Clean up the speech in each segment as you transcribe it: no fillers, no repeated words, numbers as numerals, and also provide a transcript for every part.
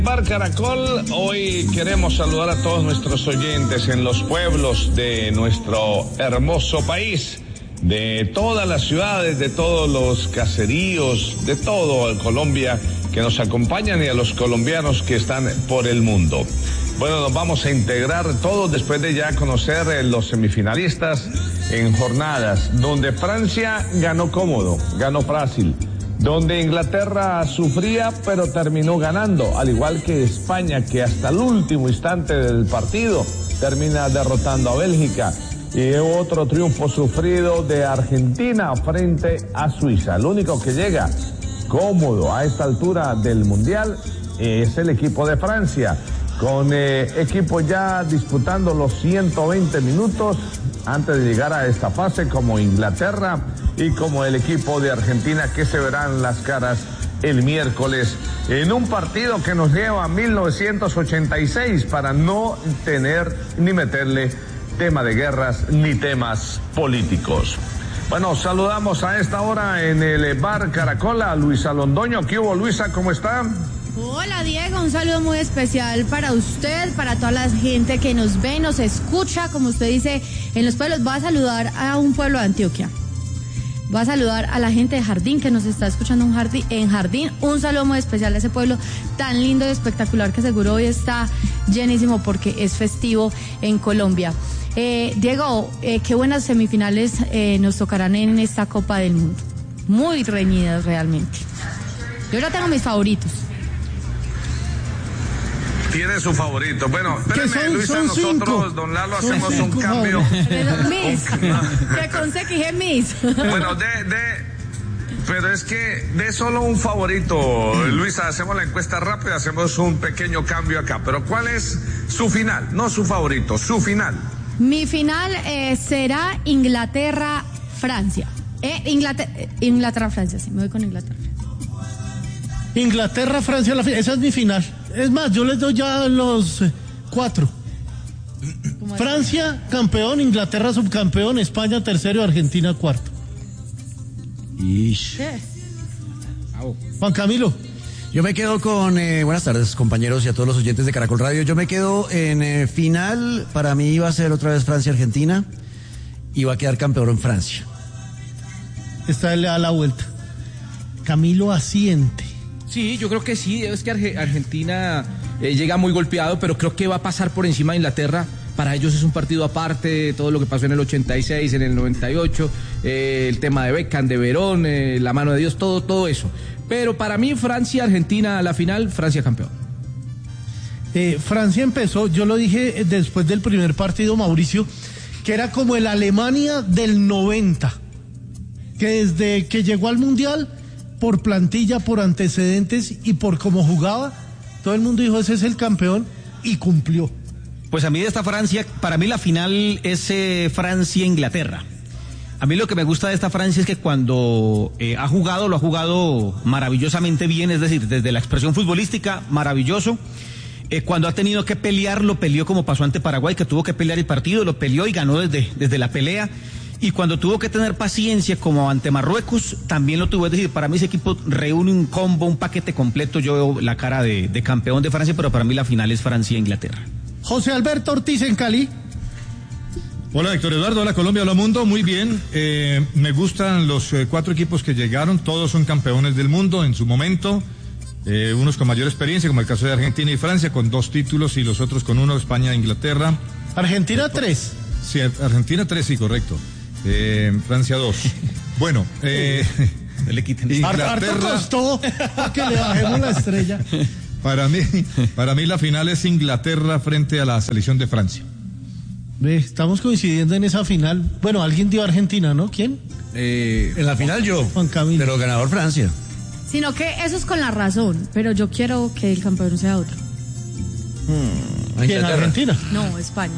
Bar Caracol, hoy queremos saludar a todos nuestros oyentes en los pueblos de nuestro hermoso país, de todas las ciudades, de todos los caseríos, de todo Colombia que nos acompañan y a los colombianos que están por el mundo. Bueno, nos vamos a integrar todos después de ya conocer los semifinalistas en jornadas donde Francia ganó cómodo, ganó fácil, donde Inglaterra sufría pero terminó ganando, al igual que España, que hasta el último instante del partido termina derrotando a Bélgica, y otro triunfo sufrido de Argentina frente a Suiza. El único que llega cómodo a esta altura del Mundial es el equipo de Francia, con equipo ya disputando los 120 minutos antes de llegar a esta fase, como Inglaterra y como el equipo de Argentina, que se verán las caras el miércoles en un partido que nos lleva a 1986 para no tener ni meterle tema de guerras ni temas políticos. Bueno, saludamos a esta hora en el Bar Caracol a Luisa Londoño. ¿Qué hubo, Luisa? ¿Cómo está? Hola, Diego, un saludo muy especial para usted, para toda la gente que nos ve, nos escucha, como usted dice, en los pueblos. Va a saludar a un pueblo de Antioquia. Va a saludar a la gente de Jardín que nos está escuchando en Jardín. Un saludo muy especial a ese pueblo tan lindo y espectacular que seguro hoy está llenísimo porque es festivo en Colombia. Diego, qué buenas semifinales nos tocarán en esta Copa del Mundo. Muy reñidas realmente. Yo ya tengo mis favoritos. Tiene su favorito. Bueno, espérame, Luisa, nosotros, cinco. don Lalo, hacemos un cambio. Que conseguí mis. Bueno, pero es que de solo un favorito, Luisa, hacemos la encuesta rápida, hacemos un pequeño cambio acá. Pero ¿cuál es su final? No su favorito, su final. Mi final será Inglaterra-Francia. Inglaterra-Francia, sí, me voy con Inglaterra. Inglaterra-Francia, esa es mi final. Es más, yo les doy ya los 4. Francia, campeón, Inglaterra, subcampeón, España, tercero, Argentina, cuarto. ¿Qué? Juan Camilo. Yo me quedo con, buenas tardes compañeros y a todos los oyentes de Caracol Radio. Yo me quedo en final, para mí va a ser otra vez Francia-Argentina y va a quedar campeón en Francia. Esta le da la vuelta. Camilo asiente. Sí, yo creo que sí, es que Argentina llega muy golpeado, pero creo que va a pasar por encima de Inglaterra. Para ellos es un partido aparte, todo lo que pasó en el 86, en el 98, el tema de Beckham, de Verón, la mano de Dios, todo eso. Pero para mí Francia, Argentina, la final, Francia campeón. Francia empezó, yo lo dije después del primer partido, Mauricio, que era como el Alemania del 90, que desde que llegó al Mundial, por plantilla, por antecedentes y por cómo jugaba, todo el mundo dijo, ese es el campeón, y cumplió. Pues a mí de esta Francia, para mí la final es Francia-Inglaterra. A mí lo que me gusta de esta Francia es que cuando ha jugado, lo ha jugado maravillosamente bien, es decir, desde la expresión futbolística, maravilloso. Cuando ha tenido que pelear, lo peleó como pasó ante Paraguay, que tuvo que pelear el partido, lo peleó y ganó desde la pelea. Y cuando tuvo que tener paciencia, como ante Marruecos, también lo tuvo. Es decir, para mí ese equipo reúne un combo, un paquete completo. Yo veo la cara de campeón de Francia, pero para mí la final es Francia-Inglaterra. José Alberto Ortiz en Cali. Hola Héctor Eduardo, hola Colombia, hola mundo, muy bien. Me gustan los 4 equipos que llegaron, todos son campeones del mundo en su momento. Unos con mayor experiencia, como el caso de Argentina y Francia, con 2 títulos y los otros con 1, España e Inglaterra. Argentina 3. Sí, Argentina 3, sí, correcto. Francia 2. Bueno, le quiten. Inglaterra. Harto costó que le bajemos la estrella. Para mí la final es Inglaterra frente a la selección de Francia. Estamos coincidiendo en esa final. Bueno, alguien dio Argentina, ¿no? ¿Quién? En la final yo, Juan Camilo. pero ganador Francia. Sino que eso es con la razón, pero yo quiero que el campeón sea otro. ¿Quién? ¿Argentina? No, España.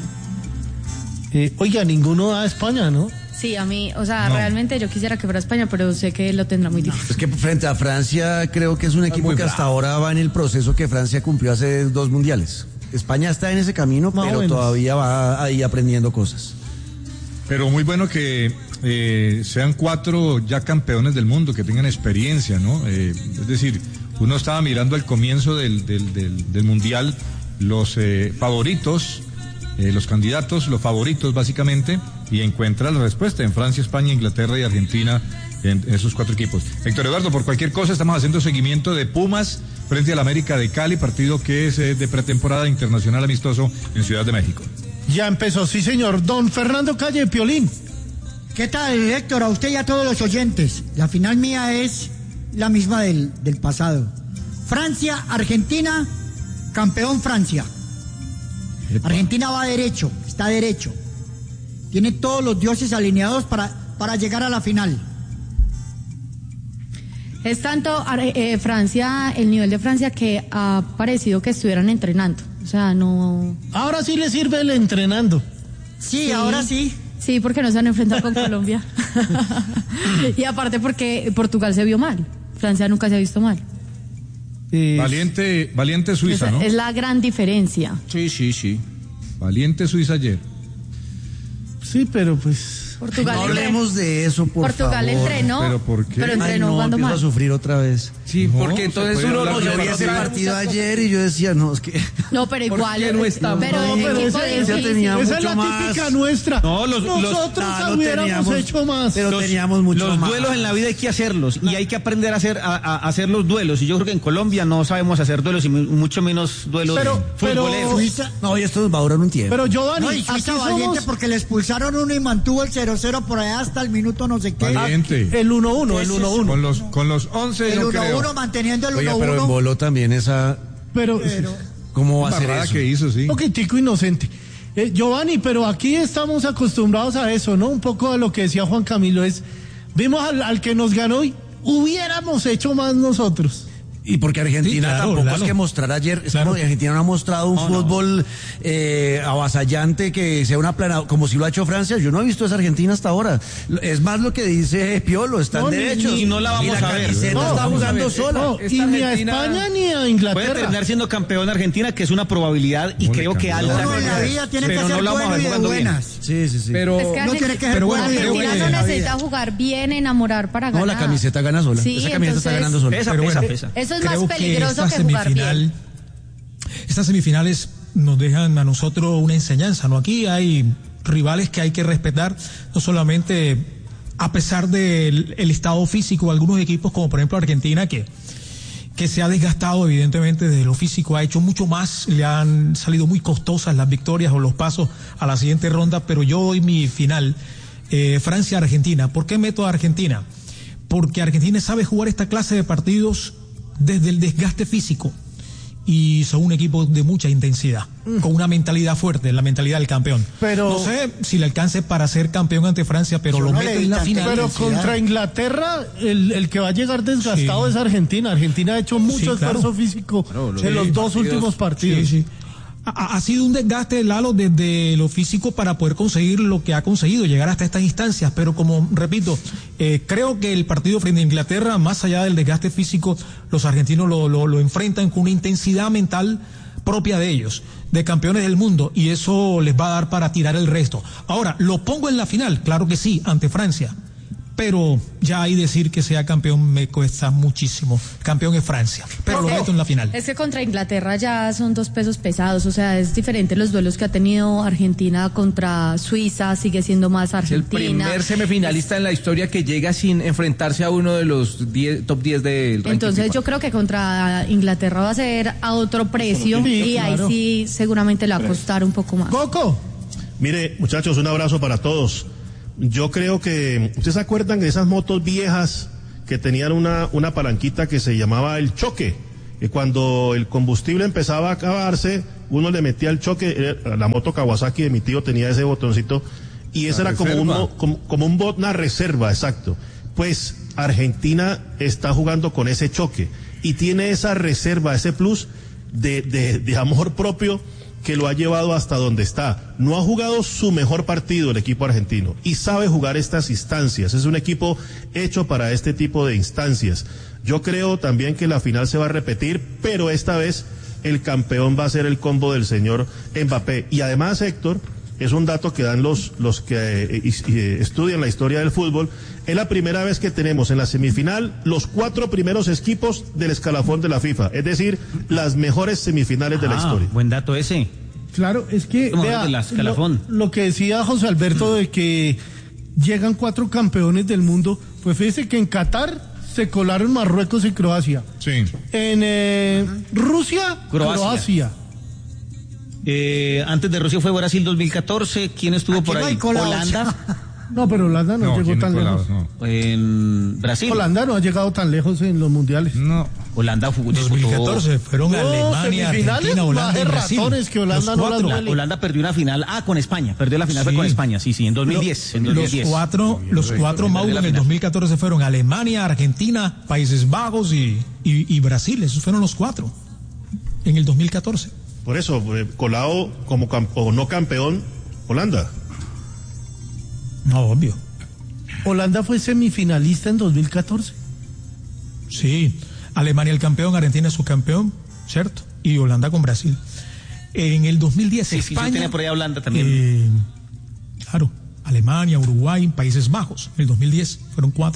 Oiga, ninguno da a España, ¿no? Sí, a mí, o sea, No. realmente yo quisiera que fuera España, pero sé que lo tendrá muy difícil. Es que frente a Francia creo que es un equipo que hasta ahora va en el proceso que Francia cumplió hace 2 mundiales. España está en ese camino, Más o pero menos. todavía va ahí aprendiendo cosas. Pero muy bueno que sean 4 ya campeones del mundo, que tengan experiencia, ¿no? Es decir, uno estaba mirando al comienzo del Mundial los favoritos, los candidatos, los favoritos básicamente, y encuentra la respuesta en Francia, España, Inglaterra y Argentina en esos 4 equipos. Héctor Eduardo, por cualquier cosa estamos haciendo seguimiento de Pumas frente al América de Cali, partido que es de pretemporada internacional amistoso en Ciudad de México. Ya empezó, sí señor. Don Fernando Calle, Piolín. ¿Qué tal, Héctor? A usted y a todos los oyentes. La final mía es la misma del pasado. Francia, Argentina, campeón Francia. Epa. Argentina va derecho, está derecho. Tiene todos los dioses alineados para llegar a la final. Es tanto Francia, el nivel de Francia, que ha parecido que estuvieran entrenando. O sea, no... Ahora sí le sirve el entrenando. Sí, ahora sí. Sí, porque no se han enfrentado con Colombia. Y aparte porque Portugal se vio mal. Francia nunca se ha visto mal. Valiente Suiza, ¿no? Es la gran diferencia. Sí. Valiente Suiza ayer. Sí, pero pues... Portugal No hablemos de eso, por Portugal favor. entrenó, ¿Pero por qué? pero Ay, entrenó no, cuando empiezo mal. a sufrir otra vez. Sí, No, porque se entonces puede uno hablar no de Yo vi ese partido ayer y yo decía, no, es que... No, pero igual. qué no estamos? Pero No, el pero equipo ese- difícil. ya tenía Esa es la mucho más. típica nuestra. No, Nosotros no hubiéramos teníamos, hecho más. pero teníamos mucho Los más. duelos en la vida hay que hacerlos y hay que aprender a hacer los duelos. Y yo creo que en Colombia no sabemos hacer duelos y mucho menos duelos futboleros. Suiza, No, y esto nos va a durar un tiempo. Pero Giovanni, no, y aquí Suiza valiente somos porque le expulsaron uno y mantuvo el 0-0 por allá hasta el minuto no sé qué. Valiente. el 1-1, el 1-1. Con los 11 El yo creo. 1-1 manteniendo el 1-1. Oiga, pero emboló también esa... Pero ¿Cómo va a ser Barrada eso? que hizo, sí. un poquitico inocente. Giovanni, pero aquí estamos acostumbrados a eso, ¿no? Un poco a lo que decía Juan Camilo, vimos al que nos ganó y hubiéramos hecho más nosotros. Y porque Argentina Sí, claro, tampoco claro. es que mostrar ayer, es Claro. como que Argentina no ha mostrado un fútbol avasallante que sea una plana, como si lo ha hecho Francia. Yo no he visto esa Argentina hasta ahora. Es más lo que dice Piolo, están No, derechos. y no la vamos y a ver. camiseta No, está vamos a jugando ver. sola. No, Esta y ni a Argentina España ni a Puede Inglaterra. terminar siendo campeón Argentina, que es una probabilidad y ¿Cómo le creo que cambió? alta. Uno en la vida tiene que Pero ser no la vamos a bueno ver y de jugando bien. buenas. Sí. Pero Es que No tiene que ser pero bueno, bueno y de creo Argentina que no buenas en la necesita vida. jugar bien, enamorar para No, ganar. la camiseta gana sola. Sí, Esa camiseta está entonces- ganando sola. Pesa, Pero bueno, pesa. Eso es creo más peligroso que jugar bien. Estas semifinales nos dejan a nosotros una enseñanza, ¿no? Aquí hay rivales que hay que respetar, no solamente a pesar del el estado físico de algunos equipos, como por ejemplo Argentina, que se ha desgastado evidentemente de lo físico, ha hecho mucho más, le han salido muy costosas las victorias o los pasos a la siguiente ronda, pero yo doy mi final, Francia-Argentina. ¿Por qué meto a Argentina? Porque Argentina sabe jugar esta clase de partidos desde el desgaste físico y son un equipo de mucha intensidad, con una mentalidad fuerte, la mentalidad del campeón. Pero- no sé si le alcance para ser campeón ante Francia, pero Yo lo no meto le vi en la tanta final. Pero intensidad. contra Inglaterra, el que va a llegar desgastado Sí. es Argentina. Argentina ha hecho mucho Sí, claro. esfuerzo físico en los dos últimos partidos. Sí, sí. Ha sido un desgaste, Lalo, desde lo físico para poder conseguir lo que ha conseguido, llegar hasta estas instancias. Pero como repito, creo que el partido frente a Inglaterra, más allá del desgaste físico, los argentinos lo enfrentan con una intensidad mental propia de ellos, de campeones del mundo, y eso les va a dar para tirar el resto. Ahora, ¿lo pongo en la final? Claro que sí, ante Francia. Pero ya ahí decir que sea campeón me cuesta muchísimo. Campeón es Francia, pero lo meto en la final. Es que contra Inglaterra ya son 2 pesos pesados, o sea, es diferente los duelos que ha tenido Argentina contra Suiza, sigue siendo más es el Argentina. primer semifinalista en la historia que llega sin enfrentarse a uno de los top 10 del ranking Entonces FIFA. yo creo que contra Inglaterra va a ser a otro precio Sí, y claro. ahí sí seguramente le va a costar un poco más. Coco, Mire, muchachos, un abrazo para todos. Yo creo que, ¿ustedes se acuerdan de esas motos viejas que tenían una palanquita que se llamaba el choque? Que cuando el combustible empezaba a acabarse, uno le metía el choque, la moto Kawasaki de mi tío tenía ese botoncito, y ese La era como reserva. una reserva, exacto. Pues Argentina está jugando con ese choque, y tiene esa reserva, ese plus de amor propio, que lo ha llevado hasta donde está. No ha jugado su mejor partido el equipo argentino y sabe jugar estas instancias. Es un equipo hecho para este tipo de instancias. Yo creo también que la final se va a repetir, pero esta vez el campeón va a ser el combo del señor Mbappé. Y además, Héctor, es un dato que dan los que estudian la historia del fútbol. Es la primera vez que tenemos en la semifinal los 4 primeros equipos del escalafón de la FIFA, es decir, las mejores semifinales de la historia. Buen dato ese. Claro, es que vea, lo que decía José Alberto de que llegan 4 campeones del mundo, pues fíjese que en Qatar se colaron Marruecos y Croacia. Sí. En Rusia, Croacia. Antes de Rusia fue Brasil 2014. ¿Quién estuvo por ahí? Holanda. No, pero Holanda no llegó tan lejos. No. En Brasil. Holanda no ha llegado tan lejos en los mundiales. No. Holanda disputó 2014 fueron Alemania, Argentina, Holanda y Brasil. Que Holanda no Holanda perdió una final con España. Perdió la final fue con España, sí, en 2010. Los cuatro Mauro en el 2014 fueron Alemania, Argentina, Países Bajos y Brasil. Esos fueron los 4 en el 2014. Por eso, colado como no campeón, Holanda. No, obvio. Holanda fue semifinalista en 2014. Sí, Alemania el campeón, Argentina es subcampeón, ¿cierto? Y Holanda con Brasil. En el 2010 España... Sí, tiene por ahí Holanda también. Claro, Alemania, Uruguay, Países Bajos. En el 2010 fueron 4.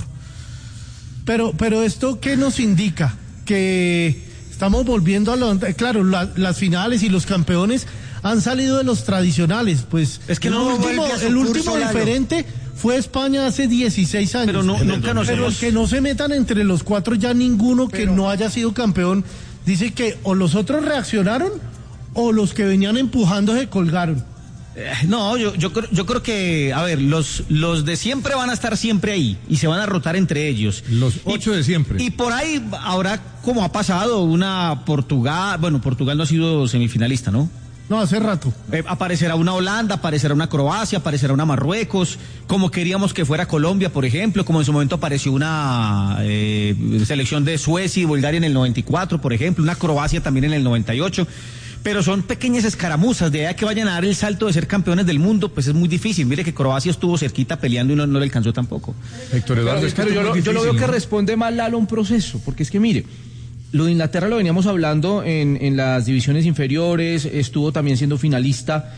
Pero esto, ¿qué nos indica? Que estamos volviendo a claro, las finales y los campeones han salido de los tradicionales, pues es que el último diferente fue España hace 16 años. Pero el que no se metan entre los 4 ya ninguno que no haya sido campeón dice que o los otros reaccionaron o los que venían empujando se colgaron. No, yo creo que, a ver, los de siempre van a estar siempre ahí y se van a rotar entre ellos. Los 8 de siempre. Y por ahí habrá, como ha pasado, una Portugal. Bueno, Portugal no ha sido semifinalista, ¿no? No, hace rato. Aparecerá una Holanda, aparecerá una Croacia, aparecerá una Marruecos, como queríamos que fuera Colombia, por ejemplo, como en su momento apareció una selección de Suecia y Bulgaria en el 94, por ejemplo, una Croacia también en el 98. Pero son pequeñas escaramuzas, de ahí a que vayan a dar el salto de ser campeones del mundo, pues es muy difícil. Mire que Croacia estuvo cerquita peleando y no le alcanzó tampoco. Héctor Eduardo, pero yo lo veo que responde más Lalo a un proceso, porque es que mire, lo de Inglaterra lo veníamos hablando en las divisiones inferiores, estuvo también siendo finalista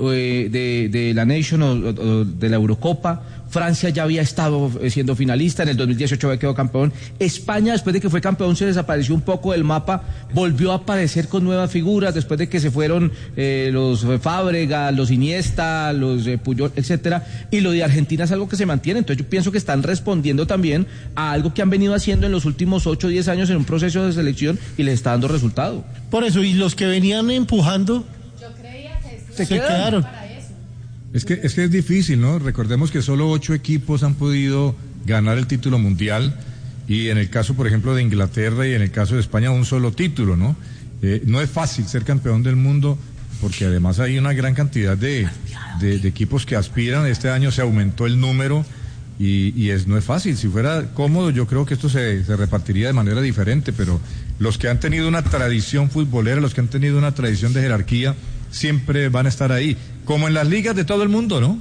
de la Nation o de la Eurocopa. Francia ya había estado siendo finalista, en el 2018 había quedado campeón. España, después de que fue campeón, se desapareció un poco del mapa, volvió a aparecer con nuevas figuras, después de que se fueron los Fábregas, los Iniesta, los Puyol, etcétera. Y lo de Argentina es algo que se mantiene, entonces yo pienso que están respondiendo también a algo que han venido haciendo en los últimos 8 o 10 años en un proceso de selección y les está dando resultado. Por eso, y los que venían empujando, yo creía que se quedaron. Es que es difícil, ¿no? Recordemos que solo 8 equipos han podido ganar el título mundial y en el caso, por ejemplo, de Inglaterra y en el caso de España, un solo título, ¿no? No es fácil ser campeón del mundo porque además hay una gran cantidad de equipos que aspiran. Este año se aumentó el número y no es fácil. Si fuera cómodo, yo creo que esto se repartiría de manera diferente, pero los que han tenido una tradición futbolera, los que han tenido una tradición de jerarquía, siempre van a estar ahí, como en las ligas de todo el mundo, ¿no?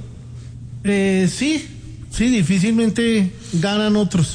Sí, difícilmente ganan otros.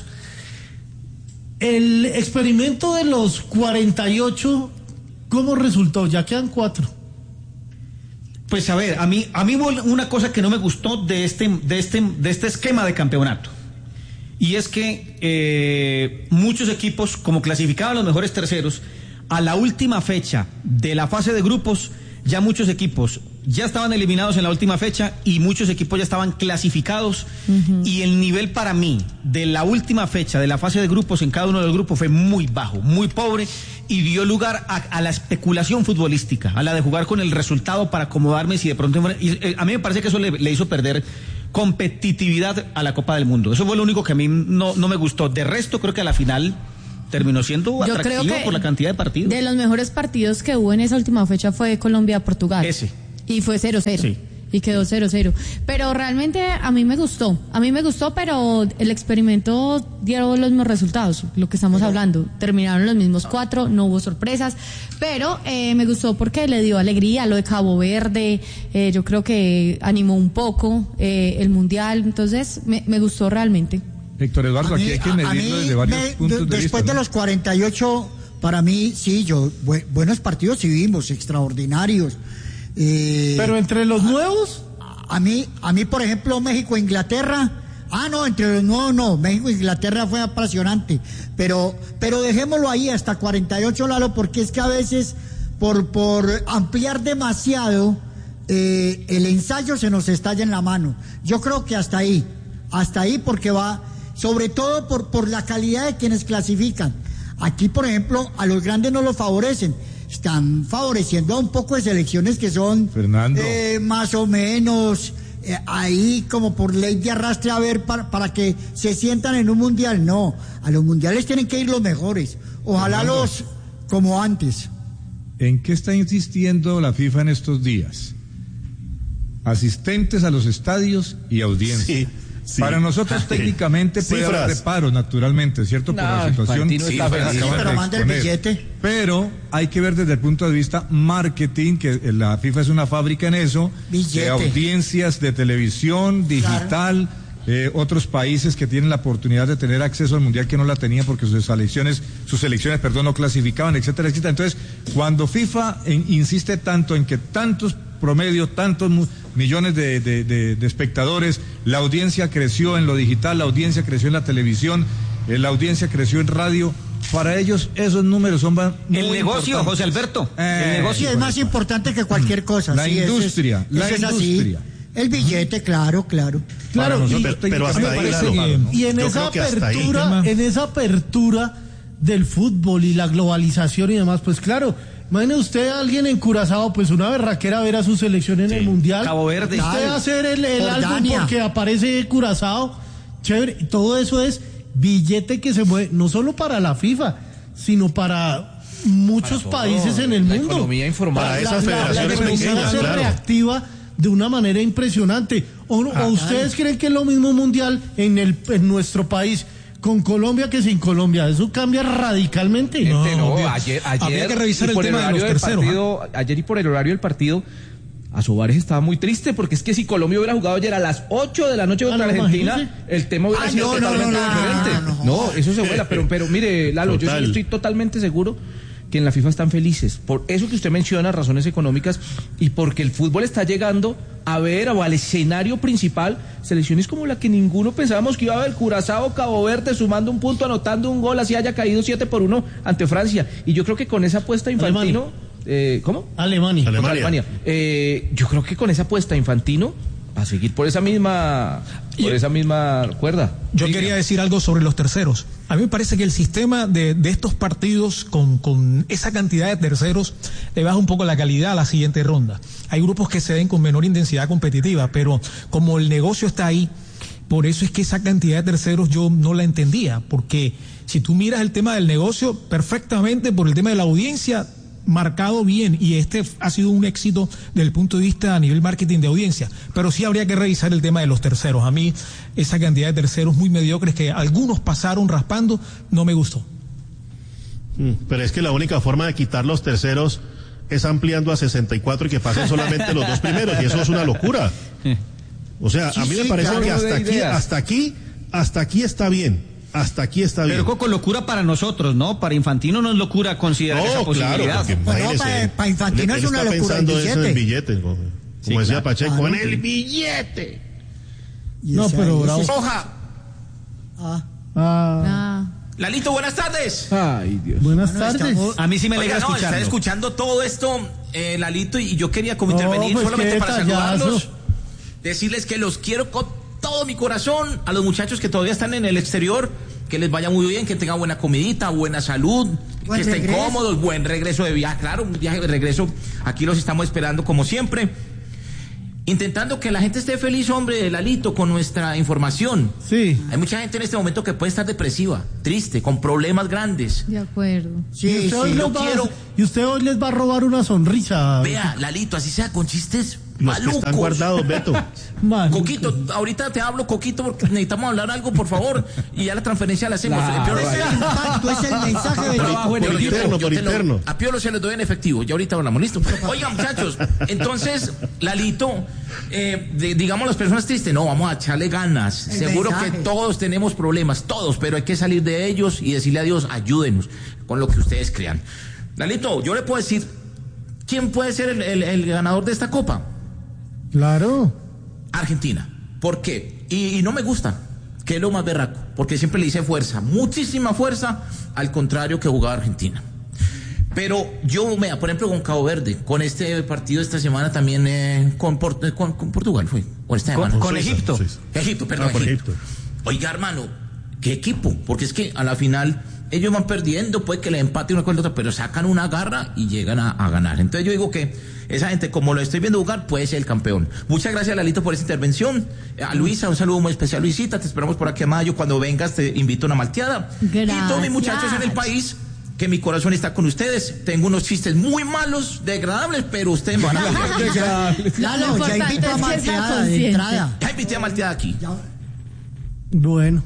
El experimento de los 48, ¿cómo resultó? Ya quedan 4. Pues a ver, a mí una cosa que no me gustó de este esquema de campeonato, y es que muchos equipos, como clasificaban los mejores terceros, a la última fecha de la fase de grupos, ya muchos equipos ya estaban eliminados en la última fecha y muchos equipos ya estaban clasificados. Y el nivel para mí de la última fecha de la fase de grupos en cada uno de los grupos fue muy bajo, muy pobre, y dio lugar a la especulación futbolística, a la de jugar con el resultado para acomodarme si de pronto... a mí me parece que eso le hizo perder competitividad a la Copa del Mundo. Eso fue lo único que a mí no me gustó. De resto, creo que a la final terminó siendo atractivo por la cantidad de partidos. De los mejores partidos que hubo en esa última fecha fue Colombia-Portugal. Ese. Y fue 0-0. Sí. Y quedó 0-0. Pero realmente a mí me gustó, pero el experimento dio los mismos resultados, lo que estamos hablando. Terminaron los mismos 4, no hubo sorpresas, pero me gustó porque le dio alegría. Lo de Cabo Verde, yo creo que animó un poco el Mundial, entonces me gustó realmente. Héctor Eduardo, aquí hay que medirlo desde varios puntos de vista. Después de los 48, para mí, sí, buenos partidos sí vimos, extraordinarios. Pero entre los nuevos, A mí, por ejemplo, México-Inglaterra. México e Inglaterra fue apasionante. Pero dejémoslo ahí hasta 48, Lalo, porque es que a veces, por ampliar demasiado, el ensayo se nos estalla en la mano. Yo creo que hasta ahí, porque va, sobre todo por la calidad de quienes clasifican. Aquí, por ejemplo, a los grandes no los favorecen. Están favoreciendo a un poco de selecciones que son más o menos ahí como por ley de arrastre a ver para que se sientan en un mundial. No, a los mundiales tienen que ir los mejores. Ojalá Fernando, como antes. ¿En qué está insistiendo la FIFA en estos días? Asistentes a los estadios y audiencia. Sí. Para nosotros técnicamente puede haber reparos, naturalmente, ¿cierto? Por la situación pero manda el billete. Pero hay que ver desde el punto de vista marketing, que la FIFA es una fábrica en eso, de audiencias de televisión, digital, otros países que tienen la oportunidad de tener acceso al mundial que no la tenían porque sus selecciones, no clasificaban, etcétera, etcétera. Entonces, cuando FIFA insiste tanto en que tantos promedios, tantos millones de espectadores, la audiencia creció en lo digital, la audiencia creció en la televisión, la audiencia creció en radio. Para ellos esos números son muy el negocio, José Alberto. El negocio es más importante que cualquier cosa. La industria. El billete, claro. Pero hasta ahí, y en esa apertura del fútbol y la globalización y demás, pues claro. Imagine usted a alguien en Curazao, pues una berraquera ver a su selección en el Mundial. Cabo Verde. Usted hacer el álbum porque aparece Curazao. Chévere. Todo eso es billete que se mueve, no solo para la FIFA, sino para muchos países en el mundo. La economía informal. Para esas federaciones pequeñas, se reactiva de una manera impresionante. ¿O ustedes creen que es lo mismo mundial en nuestro país con Colombia que sin Colombia? Eso cambia radicalmente. Ayer habría que revisar el tema de los terceros. Ayer y por el horario del partido, Asobares estaba muy triste porque es que si Colombia hubiera jugado ayer a las 8 de la noche contra Argentina, el tema hubiera sido totalmente diferente. No, eso se vuela, pero mire, Lalo, yo estoy totalmente seguro que en la FIFA están felices, por eso que usted menciona, razones económicas, y porque el fútbol está llegando a ver o al escenario principal selecciones como la que ninguno pensábamos que iba a ver, Curazao, Cabo Verde, sumando un punto, anotando un gol, así haya caído 7-1 ante Francia, y yo creo que con esa apuesta Infantino, ¿cómo? Alemania. Yo creo que con esa apuesta Infantino va a seguir por esa misma cuerda. Yo quería decir algo sobre los terceros. A mí me parece que el sistema de estos partidos con esa cantidad de terceros le baja un poco la calidad a la siguiente ronda. Hay grupos que se ven con menor intensidad competitiva, pero como el negocio está ahí, por eso es que esa cantidad de terceros yo no la entendía, porque si tú miras el tema del negocio perfectamente por el tema de la audiencia, marcado bien, y este ha sido un éxito desde el punto de vista a nivel marketing de audiencia, pero sí habría que revisar el tema de los terceros. A mí esa cantidad de terceros muy mediocres que algunos pasaron raspando no me gustó. Pero es que la única forma de quitar los terceros es ampliando a 64 y que pasen solamente los dos primeros, y eso es una locura. O sea, a mí me parece que hasta aquí está bien. Hasta aquí está bien. Pero Coco, locura para nosotros, ¿no? Para Infantino no es locura considerar esa posibilidad. Claro, para Infantino es una locura el billete. Eso en el billete, como decía Pacheco, en el billete. No, pero bravo. Lalito, buenas tardes. Ay, Dios. Buenas tardes. A mí sí me alegra escucharlo. Está escuchando todo esto, Lalito, y yo quería como intervenir solamente para saludarlos, decirles que los quiero con todo mi corazón, a los muchachos que todavía están en el exterior, que les vaya muy bien, que tengan buena comidita, buena salud, que estén cómodos, buen regreso de viaje, claro, un viaje de regreso, aquí los estamos esperando como siempre, intentando que la gente esté feliz, hombre, Lalito, con nuestra información. Sí. Hay mucha gente en este momento que puede estar depresiva, triste, con problemas grandes. De acuerdo. Sí, y usted hoy les va a robar una sonrisa. Vea, Lalito, así sea con chistes Los malucos. que están guardados, Beto. Coquito, ahorita te hablo, Coquito, porque necesitamos hablar algo, por favor, y ya la transferencia la hacemos. Es el mensaje de trabajo por interno. A Piolo se los doy en efectivo, ya ahorita hablamos, listo. Oigan, muchachos, entonces, Lalito, digamos las personas tristes, no, vamos a echarle ganas. Seguro que todos tenemos problemas, todos, pero hay que salir de ellos y decirle a Dios, ayúdenos con lo que ustedes crean. Lalito, yo le puedo decir, ¿quién puede ser el ganador de esta copa? Claro. Argentina. ¿Por qué? Y no me gusta, que es lo más berraco, porque siempre le hice fuerza, muchísima fuerza, al contrario que jugaba Argentina. Pero yo, por ejemplo, con Cabo Verde, con este partido esta semana también con Portugal fue, o esta semana. Con Egipto. Egipto, perdón. Egipto. Oiga, hermano, ¿qué equipo? Porque es que a la final ellos van perdiendo, puede que le empate una con la otra, pero sacan una garra y llegan a ganar. Entonces yo digo que esa gente, como lo estoy viendo jugar, puede ser el campeón. Muchas gracias, Lalito, por esta intervención. A Luisa, un saludo muy especial. Luisita, te esperamos por aquí a mayo. Cuando vengas te invito a una malteada. Gracias. Y todos mis muchachos en el país, que mi corazón está con ustedes. Tengo unos chistes muy malos, degradables, pero ustedes van a ver. Lalo, ya invito a malteada de entrada. Ya invité a malteada aquí. Bueno.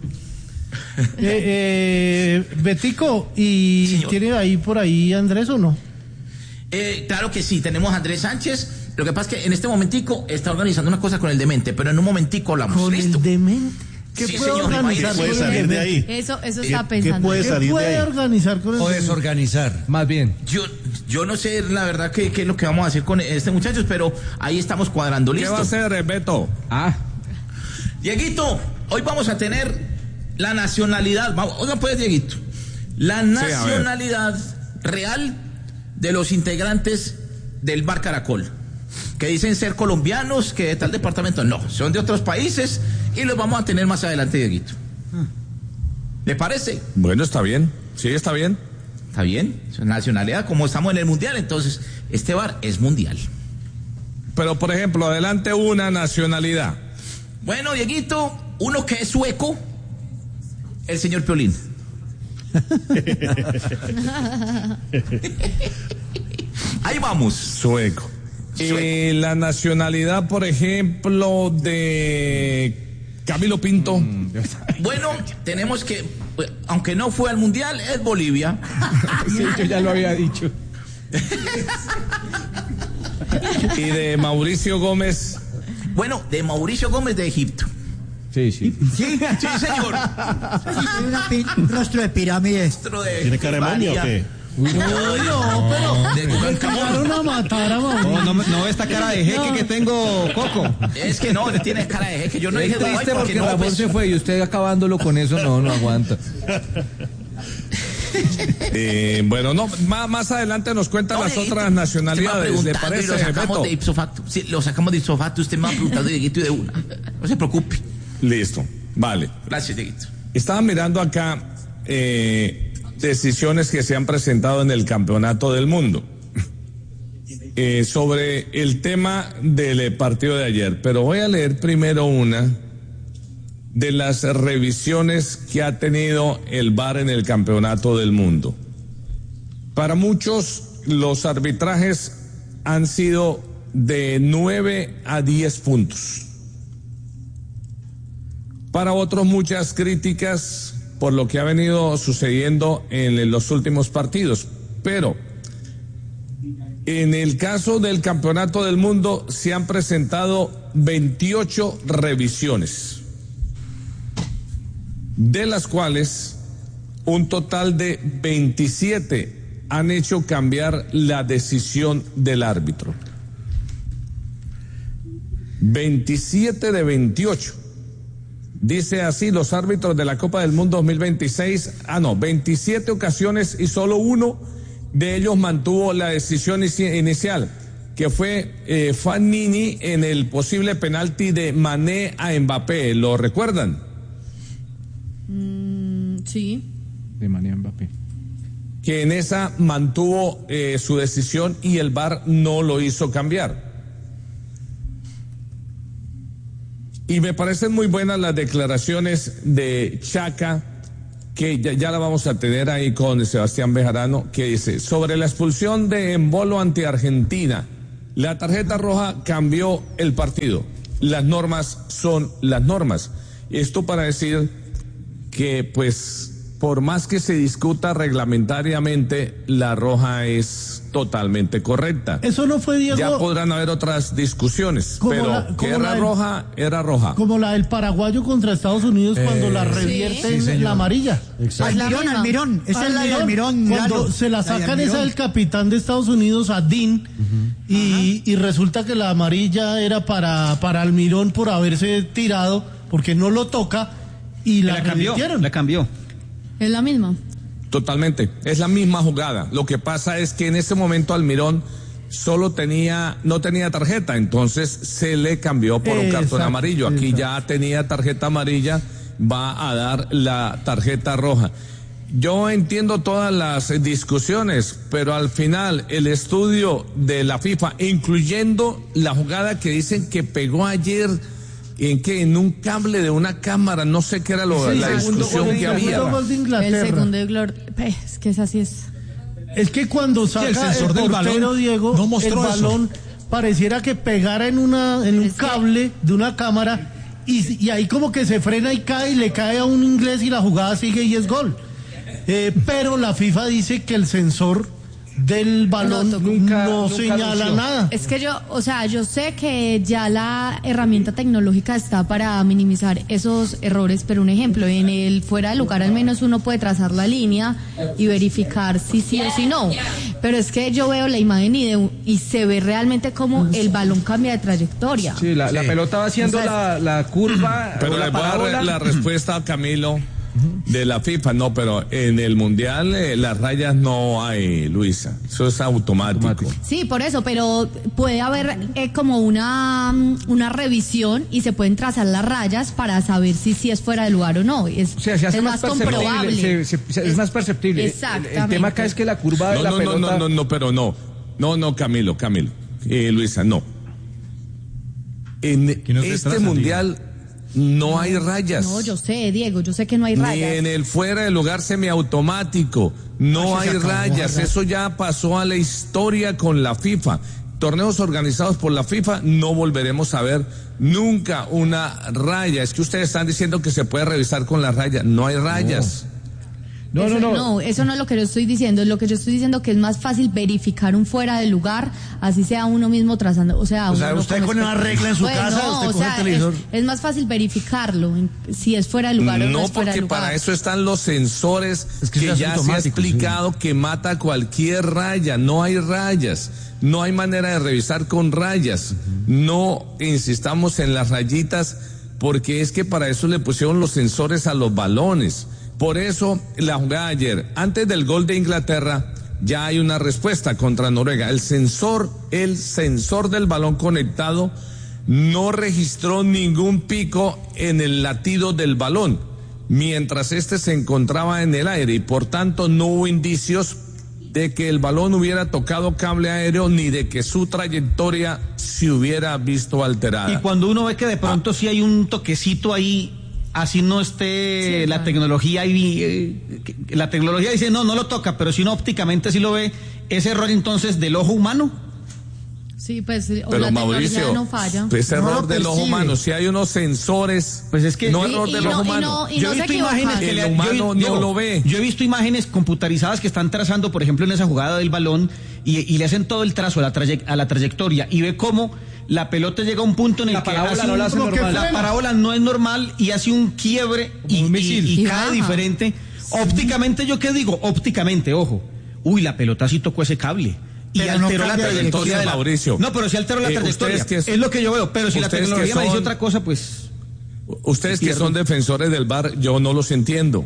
Betico, ¿y Señor. tiene ahí por ahí Andrés o no? Claro que sí, tenemos a Andrés Sánchez. Lo que pasa es que en este momentico está organizando una cosa con el demente, pero en un momentico hablamos. ¿Con ¿Listo? el demente? ¿Qué Sí, puede señor, organizar ¿Qué puede con el salir de demente? ahí? Eso ¿Qué estaba pensando. puede ¿Qué salir de puede ahí? organizar con el O demente? desorganizar. Más bien. Yo no sé la verdad qué es lo que vamos a hacer con este muchachos, pero ahí estamos cuadrando. ¿Qué ¿Listo? va a hacer, Beto? Dieguito, hoy vamos a tener la nacionalidad. Oigan pues, Dieguito. La nacionalidad real de los integrantes del Bar Caracol, que dicen ser colombianos, que de tal departamento. No, son de otros países y los vamos a tener más adelante, Dieguito. ¿Le parece? Bueno, está bien. Sí, está bien. ¿Está bien? Nacionalidad, como estamos en el mundial, entonces este bar es mundial. Pero, por ejemplo, adelante una nacionalidad. Bueno, Dieguito, uno que es sueco, el señor Piolín. Ahí vamos. Sueco. Y la nacionalidad, por ejemplo, de Camilo Pinto. Bueno, tenemos que, aunque no fue al mundial, es Bolivia. Sí, yo ya lo había dicho. Y de Mauricio Gómez. Bueno, de Mauricio Gómez de Egipto. Sí. Sí, Sí, señor. tiene un rostro de pirámide. ¿Tiene cara de momia o qué? No, pero De Tutankamón. llegaron a matar a Mauricio. No esta cara de jeque que tengo, Coco. Es que no, le tiene cara de jeque. Yo no Es dije triste Dubái porque no, el amor pues, se fue y usted acabándolo con eso no aguanta. Bueno, no, más adelante nos cuentan no, las Dieguito, otras nacionalidades. usted ¿Le me ha parece, preguntado y lo sacamos Beto? de ipso facto. Sí, lo sacamos de ipso facto. Usted me ha preguntado, Dieguito, y de una. No se preocupe. Listo, vale. Gracias, Dieguito. Estaba mirando acá decisiones que se han presentado en el Campeonato del Mundo sobre el tema del partido de ayer, pero voy a leer primero una de las revisiones que ha tenido el VAR en el Campeonato del Mundo. Para muchos, los arbitrajes han sido de 9 a 10 puntos. Para otros, muchas críticas por lo que ha venido sucediendo en los últimos partidos. Pero en el caso del Campeonato del Mundo se han presentado 28 revisiones, de las cuales un total de 27 han hecho cambiar la decisión del árbitro. 27 de 28. Dice así: los árbitros de la Copa del Mundo 2026, 27 ocasiones y solo uno de ellos mantuvo la decisión inicial, que fue Fanini en el posible penalti de Mané a Mbappé. ¿Lo recuerdan? Sí. De Mané a Mbappé. Que en esa mantuvo su decisión y el VAR no lo hizo cambiar. Y me parecen muy buenas las declaraciones de Chaca, que ya la vamos a tener ahí con Sebastián Bejarano, que dice: sobre la expulsión de Embolo ante Argentina, la tarjeta roja cambió el partido. Las normas son las normas. Esto para decir que, pues, por más que se discuta reglamentariamente, la roja es totalmente correcta. Eso no fue, Diego. Ya podrán haber otras discusiones, pero que era roja, era roja. Como la del paraguayo contra Estados Unidos cuando la revierten en la amarilla. Almirón. Esa es la de Almirón. Cuando se la sacan esa del capitán de Estados Unidos, a Dean, y resulta que la amarilla era para Almirón por haberse tirado, porque no lo toca, y la revirtieron. La cambió. Es la misma. Totalmente, es la misma jugada. Lo que pasa es que en ese momento Almirón no tenía tarjeta, entonces se le cambió por un cartón amarillo. Aquí ya tenía tarjeta amarilla, va a dar la tarjeta roja. Yo entiendo todas las discusiones, pero al final el estudio de la FIFA, incluyendo la jugada que dicen que pegó ayer, en un cable de una cámara, no sé qué era la discusión que había. El segundo de es que esa sí es. Es que cuando saca el sensor del portero, Diego, no el balón pareciera que pegara en un cable de una cámara y ahí como que se frena y cae y le cae a un inglés y la jugada sigue y es gol. Pero la FIFA dice que el sensor del balón no señala nada. Es que yo sé que ya la herramienta tecnológica está para minimizar esos errores, pero un ejemplo, en el fuera de lugar al menos uno puede trazar la línea y verificar si sí o si no. Pero es que yo veo la imagen y se ve realmente como el balón cambia de trayectoria. Sí, la pelota va haciendo la curva. Pero le voy a dar la respuesta a Camilo de la FIFA, no, pero en el Mundial las rayas no hay, Luisa, eso es automático. Sí, por eso, pero puede haber como una revisión y se pueden trazar las rayas para saber si es fuera de lugar o no. Es más comprobable. Es más perceptible. Exactamente. El tema acá es que la curva de la pelota... No, Camilo, Luisa, no. En este Mundial no hay rayas. No, yo sé, Diego, yo sé que no hay rayas. Ni en el fuera de lugar semiautomático, no hay rayas. Eso ya pasó a la historia con la FIFA. Torneos organizados por la FIFA, no volveremos a ver nunca una raya. Es que ustedes están diciendo que se puede revisar con la raya. No hay rayas. No, eso no es lo que yo estoy diciendo. Es lo que yo estoy diciendo, que es más fácil verificar un fuera de lugar, así sea uno mismo trazando. O sea usted con una regla en su casa, usted coge el televisor. Es más fácil verificarlo, si es fuera de lugar o no es fuera de lugar. No, porque para eso están los sensores que ya se ha explicado que mata cualquier raya. No hay rayas. No hay manera de revisar con rayas. No insistamos en las rayitas, porque es que para eso le pusieron los sensores a los balones. Por eso, la jugada de ayer, antes del gol de Inglaterra, ya hay una respuesta contra Noruega. El sensor del balón conectado no registró ningún pico en el latido del balón, mientras este se encontraba en el aire, y por tanto no hubo indicios de que el balón hubiera tocado cable aéreo ni de que su trayectoria se hubiera visto alterada. Y cuando uno ve que de pronto sí hay un toquecito ahí, así no esté la tecnología ahí, la tecnología dice no lo toca, pero si uno ópticamente sí lo ve, ¿es error entonces del ojo humano? Sí, pues, pero la Mauricio, no falla. Es error del ojo humano. Si hay unos sensores, pues es que no es error del ojo humano. Yo he visto imágenes que el humano no lo ve. Yo he visto imágenes computarizadas que están trazando, por ejemplo, en esa jugada del balón y le hacen todo el trazo a la trayectoria y ve cómo la pelota llega a un punto en el que la parábola no es normal y hace un quiebre y cae diferente. Ópticamente, ¿yo qué digo? Ópticamente, ojo. Uy, la pelota sí tocó ese cable. Y alteró la trayectoria de Mauricio. No, pero si alteró la trayectoria. Es lo que yo veo. Pero si la tecnología me dice otra cosa, pues... Ustedes que son defensores del VAR, yo no los entiendo.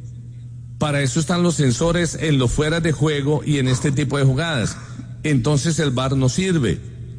Para eso están los sensores en los fueras de juego y en este tipo de jugadas. Entonces el VAR no sirve.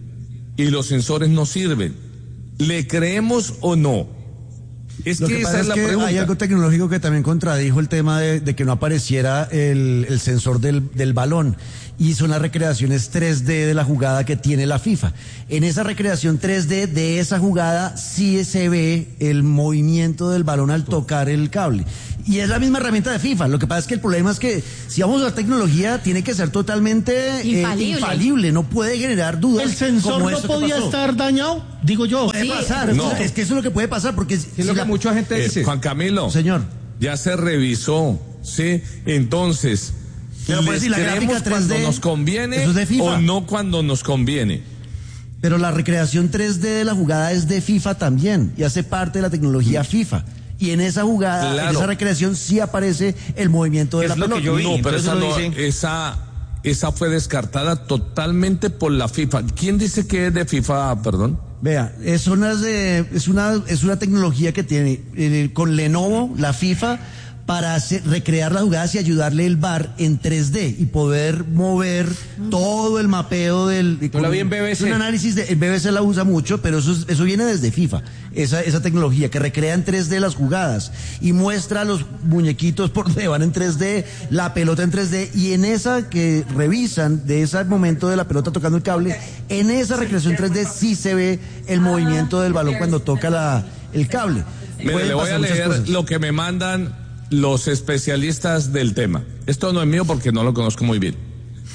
Y los sensores no sirven. ¿Le creemos o no? Es que esa es la pregunta. Hay algo tecnológico que también contradijo el tema de que no apareciera el sensor del balón, y son las recreaciones 3D de la jugada que tiene la FIFA. En esa recreación 3D de esa jugada sí se ve el movimiento del balón al tocar el cable. Y es la misma herramienta de FIFA. Lo que pasa es que el problema es que si vamos a la tecnología tiene que ser totalmente infalible. No puede generar dudas. ¿El sensor no podía estar dañado? Digo yo. Puede pasar. No. Es que eso es lo que puede pasar, porque es lo que mucha gente dice. Juan Camilo. Señor. Ya se revisó ¿sí? Entonces, ¿les queremos cuando nos conviene o no cuando nos conviene? Pero la recreación 3D de la jugada es de FIFA también y hace parte de la tecnología FIFA. Y en esa jugada, en esa recreación sí aparece el movimiento de la pelota. No, pero esa fue descartada totalmente por la FIFA. ¿Quién dice que es de FIFA, perdón? Vea, es una tecnología que tiene con Lenovo, la FIFA, para recrear las jugadas y ayudarle el VAR en 3D y poder mover todo el mapeo del... Yo la vi en BBC. Es un análisis en BBC la usa mucho, pero eso viene desde FIFA, esa tecnología que recrea en 3D las jugadas y muestra a los muñequitos por donde van en 3D, la pelota en 3D, y en esa que revisan de ese momento de la pelota tocando el cable, en esa recreación 3D sí se ve el movimiento del balón cuando toca el cable. Mire, le voy a leer lo que me mandan los especialistas del tema. Esto no es mío porque no lo conozco muy bien.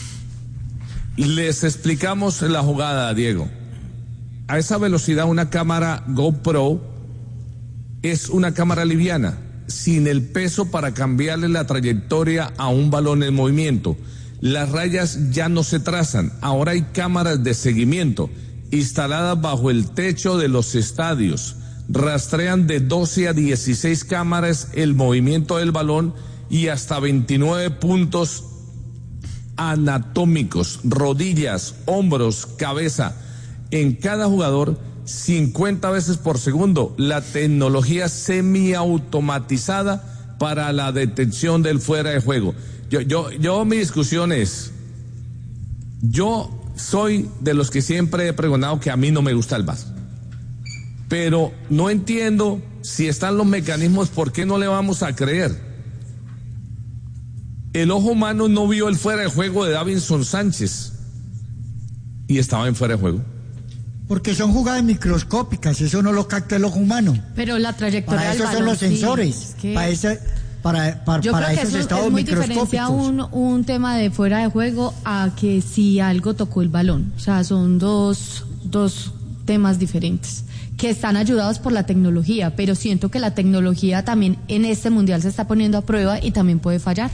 Les explicamos la jugada, Diego. A esa velocidad una cámara GoPro es una cámara liviana, sin el peso para cambiarle la trayectoria a un balón en movimiento. Las rayas ya no se trazan, ahora hay cámaras de seguimiento instaladas bajo el techo de los estadios. Rastrean de 12 a 16 cámaras el movimiento del balón y hasta 29 puntos anatómicos, rodillas, hombros, cabeza, en cada jugador 50 veces por segundo. La tecnología semiautomatizada para la detección del fuera de juego. Mi discusión es, yo soy de los que siempre he pregonado que a mí no me gusta el VAR. Pero no entiendo si están los mecanismos, ¿por qué no le vamos a creer? El ojo humano no vio el fuera de juego de Davinson Sánchez y estaba en fuera de juego. Porque son jugadas microscópicas, eso no lo capta el ojo humano. Pero la trayectoria para del eso balón, son los sensores, sí, es que... para esos estados es muy microscópicos. diferente a un tema de fuera de juego a que si algo tocó el balón. O sea, son dos temas diferentes que están ayudados por la tecnología, pero siento que la tecnología también en este mundial se está poniendo a prueba y también puede fallar.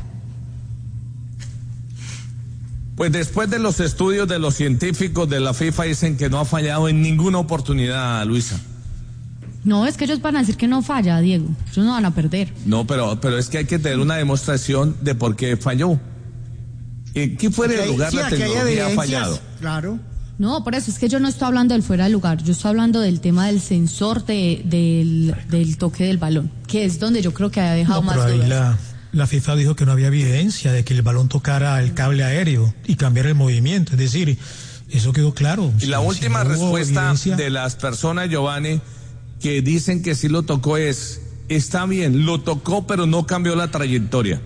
Pues después de los estudios de los científicos de la FIFA dicen que no ha fallado en ninguna oportunidad, Luisa. No, es que ellos van a decir que no falla, Diego. Ellos no van a perder. No, pero es que hay que tener una demostración de por qué falló. ¿En qué fuera de lugar la tecnología ha fallado? Claro. No, por eso es que yo no estoy hablando del fuera de lugar, yo estoy hablando del tema del sensor del toque del balón, que es donde yo creo que ha dejado más dudas. La FIFA dijo que no había evidencia de que el balón tocara el cable aéreo y cambiara el movimiento, es decir, eso quedó claro. Y la última respuesta de las personas, Giovanni, que dicen que sí lo tocó está bien, lo tocó pero no cambió la trayectoria.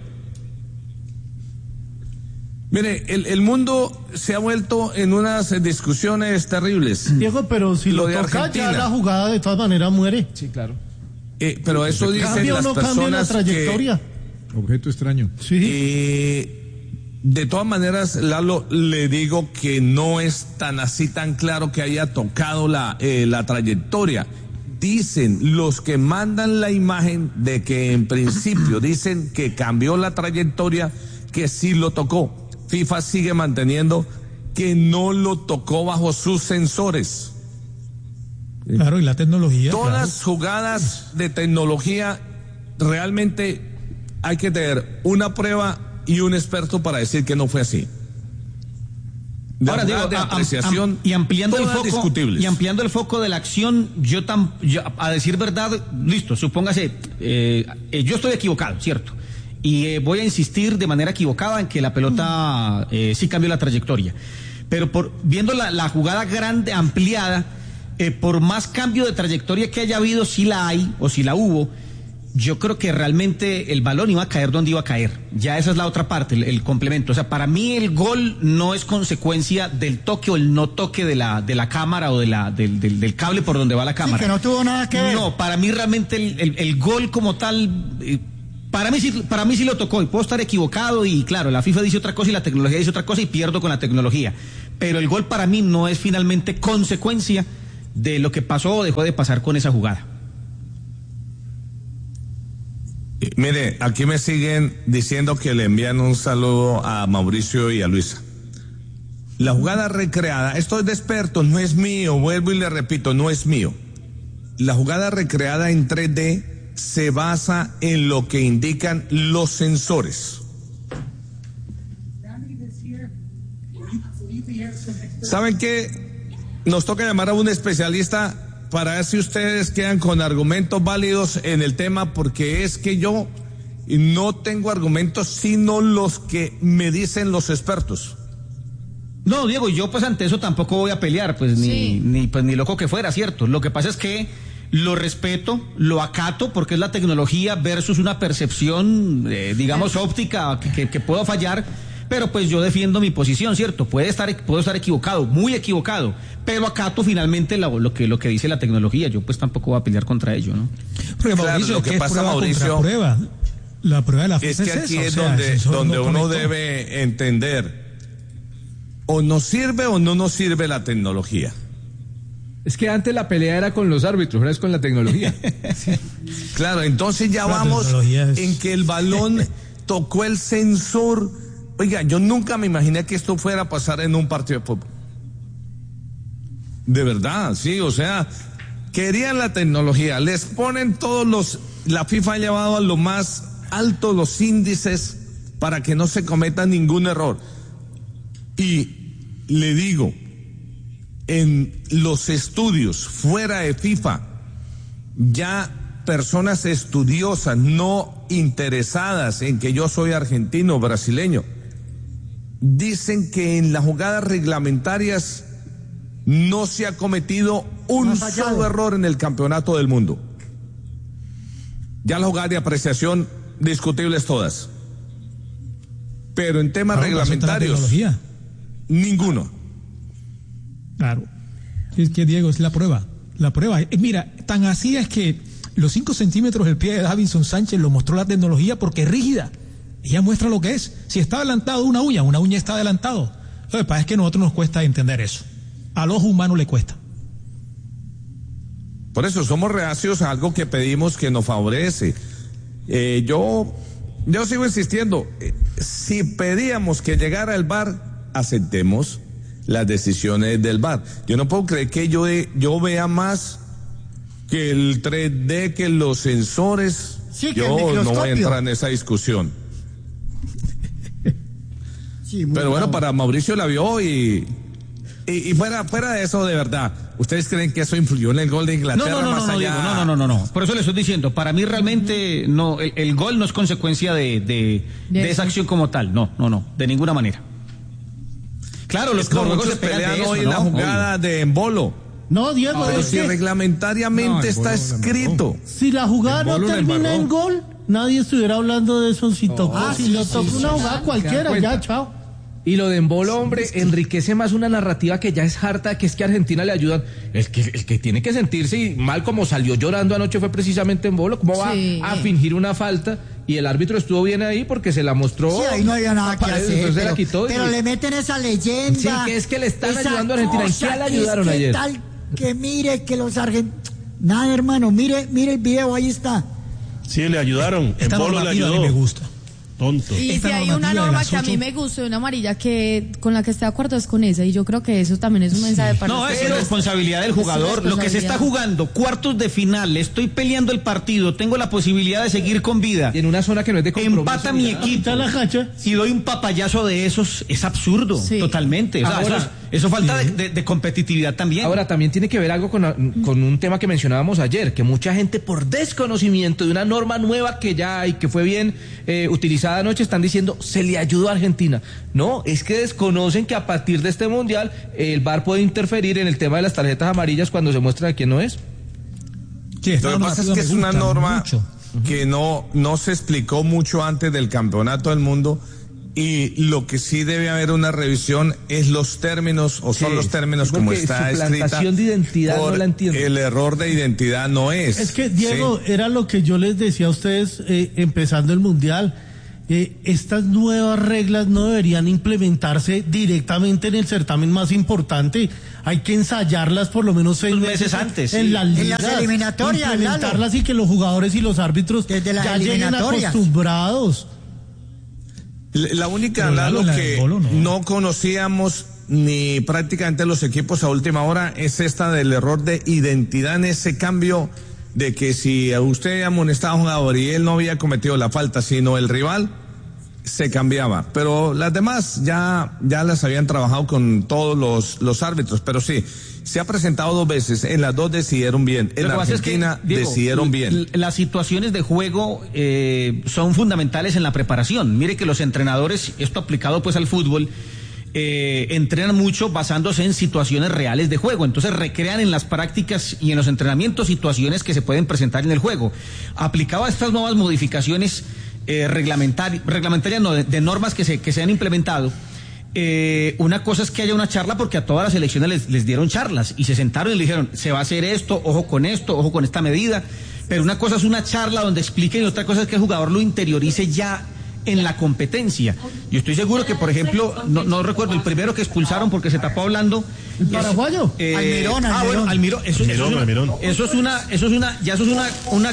Mire, el mundo se ha vuelto en unas discusiones terribles. Diego, pero si lo toca Argentina, ya la jugada de todas maneras muere. Sí, claro. Pero eso dicen las personas la trayectoria. Objeto extraño. Sí. De todas maneras, Lalo, le digo que no es tan claro que haya tocado la trayectoria. Dicen los que mandan la imagen de que en principio dicen que cambió la trayectoria, que sí lo tocó. FIFA sigue manteniendo que no lo tocó bajo sus sensores. Claro, y la tecnología. Todas jugadas de tecnología, realmente hay que tener una prueba y un experto para decir que no fue así. Ahora digo, de apreciación, y ampliando el foco, discutibles. Y ampliando el foco de la acción, yo a decir verdad, listo, supóngase, yo estoy equivocado, ¿cierto? Y voy a insistir de manera equivocada en que la pelota sí cambió la trayectoria. Pero viendo la jugada grande, ampliada, por más cambio de trayectoria que haya habido, si la hay o si la hubo, yo creo que realmente el balón iba a caer donde iba a caer. Ya esa es la otra parte, el complemento. O sea, para mí el gol no es consecuencia del toque o el no toque de la cámara o del cable por donde va la cámara. Sí, que no tuvo nada que ver. No, para mí realmente el gol como tal... Para mí sí lo tocó y puedo estar equivocado y claro, la FIFA dice otra cosa y la tecnología dice otra cosa y pierdo con la tecnología. Pero el gol para mí no es finalmente consecuencia de lo que pasó o dejó de pasar con esa jugada. Mire, aquí me siguen diciendo que le envían un saludo a Mauricio y a Luisa. La jugada recreada, esto es de expertos, no es mío, vuelvo y le repito, no es mío. La jugada recreada en 3D se basa en lo que indican los sensores. ¿Saben qué? Nos toca llamar a un especialista para ver si ustedes quedan con argumentos válidos en el tema, porque es que yo no tengo argumentos sino los que me dicen los expertos. No, Diego, yo pues ante eso tampoco voy a pelear, pues ni loco que fuera, ¿cierto? Lo que pasa es que lo respeto, lo acato, porque es la tecnología versus una percepción, digamos, óptica que puedo fallar, pero pues yo defiendo mi posición, ¿cierto? Puedo estar equivocado, muy equivocado, pero acato finalmente lo que dice la tecnología. Yo pues tampoco voy a pelear contra ello, ¿no? Porque Mauricio, claro, lo que pasa, Mauricio, la prueba de la es que aquí es donde uno debe entender, o nos sirve o no nos sirve la tecnología. Es que antes la pelea era con los árbitros, ahora es con la tecnología. Sí. Claro, entonces ya vamos en que el balón tocó el sensor. Oiga, yo nunca me imaginé que esto fuera a pasar en un partido de fútbol. De verdad, sí, o sea, querían la tecnología, les ponen la FIFA ha llevado a lo más alto los índices para que no se cometa ningún error. Y le digo, en los estudios fuera de FIFA, ya personas estudiosas, no interesadas en que yo soy argentino o brasileño, dicen que en las jugadas reglamentarias no se ha cometido un solo error en el campeonato del mundo. Ya las jugadas de apreciación discutibles todas. Pero en temas reglamentarios, ninguno. Claro. Es que, Diego, es la prueba. La prueba. Mira, tan así es que los 5 centímetros del pie de Davinson Sánchez lo mostró la tecnología porque es rígida. Ella muestra lo que es. Si está adelantado una uña está adelantado. Lo que pasa es que a nosotros nos cuesta entender eso. Al ojo humano le cuesta. Por eso somos reacios a algo que pedimos que nos favorece. Yo sigo insistiendo. Si pedíamos que llegara el VAR, aceptemos las decisiones del VAR. Yo no puedo creer que yo vea más que el 3D, que los sensores. Sí, yo no voy a entrar en esa discusión. Sí, pero bueno, para Mauricio la vio y fuera de eso, de verdad, ¿ustedes creen que eso influyó en el gol de Inglaterra? No. Por eso le estoy diciendo, para mí realmente no, el gol no es consecuencia de esa acción como tal. No, de ninguna manera. Claro, los muchos pelean hoy en la jugada de Embolo. No, Diego, pero si reglamentariamente está escrito. Si la jugada no termina en gol, nadie estuviera hablando de eso. Si tocó, una jugada cualquiera, ya, chao. Y lo de Embolo, hombre, enriquece más una narrativa que ya es harta, que es que a Argentina le ayudan. El que tiene que sentirse mal, como salió llorando anoche, fue precisamente Embolo. ¿Cómo va a fingir una falta? Y el árbitro estuvo bien ahí porque se la mostró. Sí, ahí no había nada que hacer. Pero le meten esa leyenda. Sí, que es que le están ayudando a Argentina. ¿En qué le ayudaron ayer? Tal que mire que los argentinos... Nada, hermano, mire el video, ahí está. Sí, le ayudaron. Embolo le ayudó. A mí me gusta. Tonto. Y si hay una norma que a mí me gusta, una amarilla con la que estoy de acuerdo es con esa, y yo creo que eso también es un mensaje para nosotros. No, es responsabilidad del jugador. Lo que se está jugando, cuartos de final, estoy peleando el partido, tengo la posibilidad de seguir con vida. Y en una zona que no es de compromiso. Empata mi equipo y doy un papayazo de esos, es absurdo, totalmente. O sea, eso falta de competitividad también. Ahora, también tiene que ver algo con un tema que mencionábamos ayer, que mucha gente por desconocimiento de una norma nueva que ya hay, que fue bien utilizada anoche, están diciendo, se le ayudó a Argentina. No, es que desconocen que a partir de este mundial el VAR puede interferir en el tema de las tarjetas amarillas cuando se muestran a quién no es. Sí, lo que pasa es que es una norma que no se explicó mucho antes del campeonato del mundo, y lo que sí debe haber una revisión es los términos, o son los términos como está escrita. Suplantación de identidad no la entiendo. El error de identidad no es. Es que, Diego, era lo que yo les decía a ustedes empezando el mundial. estas nuevas reglas no deberían implementarse directamente en el certamen más importante. Hay que ensayarlas por lo menos 6 meses antes. En las ligas, en las eliminatorias, implementarlas y que los jugadores y los árbitros ya lleguen acostumbrados. La única, Lalo, que no conocíamos ni prácticamente los equipos a última hora es esta del error de identidad en ese cambio de que si usted amonestaba a un jugador y él no había cometido la falta sino el rival, se cambiaba. Pero las demás ya las habían trabajado con todos los árbitros, pero sí, se ha presentado 2 veces, en las 2 decidieron bien, en Argentina decidieron bien. Las situaciones de juego son fundamentales en la preparación. Mire que los entrenadores, esto aplicado pues al fútbol, entrenan mucho basándose en situaciones reales de juego, entonces recrean en las prácticas y en los entrenamientos situaciones que se pueden presentar en el juego. Aplicado a estas nuevas modificaciones reglamentarias no, de normas que se han implementado, una cosa es que haya una charla, porque a todas las elecciones les dieron charlas y se sentaron y le dijeron, se va a hacer esto, ojo con esta medida, pero una cosa es una charla donde expliquen y otra cosa es que el jugador lo interiorice ya en la competencia. Yo estoy seguro que, por ejemplo, no recuerdo, el primero que expulsaron porque se tapó hablando. ¿El paraguayo? Almirón. Almirón. Eso es una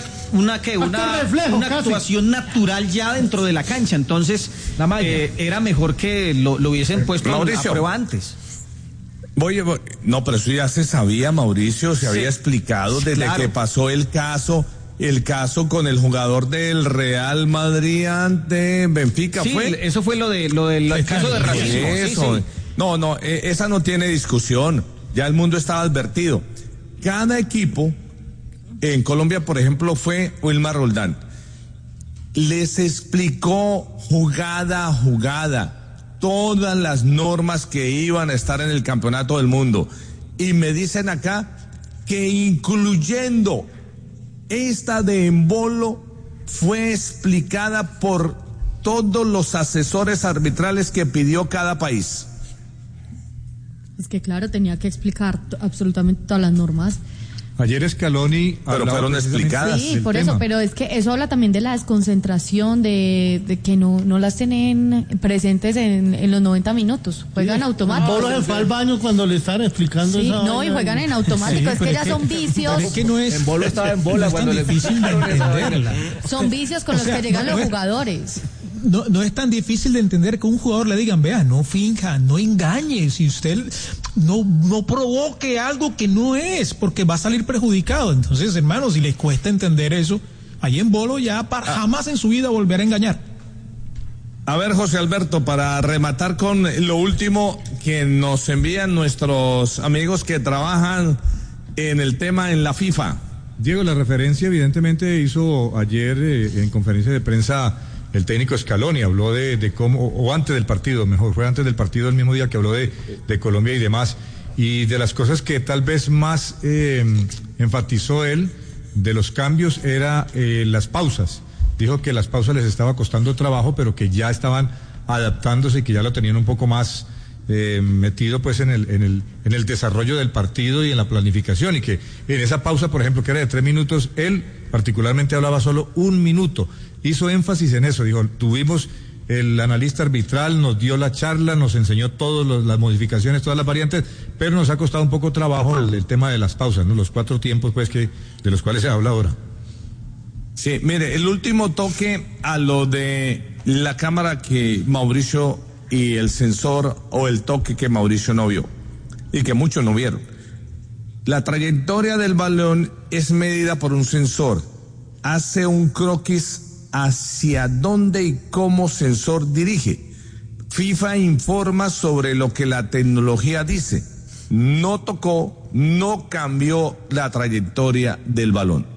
actuación natural ya dentro de la cancha. Entonces, era mejor que lo hubiesen puesto Mauricio, a prueba antes. Voy. No, pero eso ya se sabía, Mauricio, se había explicado desde que pasó el caso con el jugador del Real Madrid ante Benfica. Sí, ¿fue? Eso fue lo del caso de racismo. Eso. Sí. No, esa no tiene discusión. Ya el mundo estaba advertido. Cada equipo, en Colombia, por ejemplo, fue Wilmar Roldán. Les explicó jugada a jugada todas las normas que iban a estar en el campeonato del mundo. Y me dicen acá que incluyendo esta de Embolo fue explicada por todos los asesores arbitrales que pidió cada país. Es que claro, tenía que explicar absolutamente todas las normas. Ayer Scaloni... Pero fueron explicadas. Sí, por eso, pero es que eso habla también de la desconcentración, de que no las tienen presentes en los 90 minutos. Juegan automático. Bolo se fue al baño cuando le estaban explicando eso. No, y juegan en automático, es que ya son vicios. Es que no es... En Bolo estaba en bola cuando le difícil de entenderla. Son vicios con los que llegan los jugadores. No es tan difícil de entender que un jugador le digan, vea, no finja, no engañe, si usted no provoque algo que no es, porque va a salir perjudicado. Entonces, hermano, si les cuesta entender eso, ahí en Bolo ya jamás en su vida volverá a engañar. A ver, José Alberto, para rematar con lo último que nos envían nuestros amigos que trabajan en el tema en la FIFA. Diego, la referencia evidentemente hizo ayer en conferencia de prensa el técnico Scaloni, habló de cómo, o antes del partido, mejor, fue antes del partido, el mismo día que habló de Colombia y demás, y de las cosas que tal vez más enfatizó él, de los cambios, era las pausas. Dijo que las pausas les estaba costando trabajo, pero que ya estaban adaptándose y que ya lo tenían un poco más metido pues en el desarrollo del partido y en la planificación, y que en esa pausa, por ejemplo, que era de 3 minutos, él particularmente hablaba solo 1 minuto. Hizo énfasis en eso, dijo, tuvimos el analista arbitral, nos dio la charla, nos enseñó todas las modificaciones, todas las variantes, pero nos ha costado un poco trabajo el tema de las pausas, ¿no? Los 4 tiempos pues de los cuales se habla ahora. Sí, mire, el último toque a lo de la cámara que Mauricio y el sensor o el toque que Mauricio no vio y que muchos no vieron. La trayectoria del balón es medida por un sensor, hace un croquis hacia dónde y cómo sensor dirige. FIFA informa sobre lo que la tecnología dice. No tocó, no cambió la trayectoria del balón.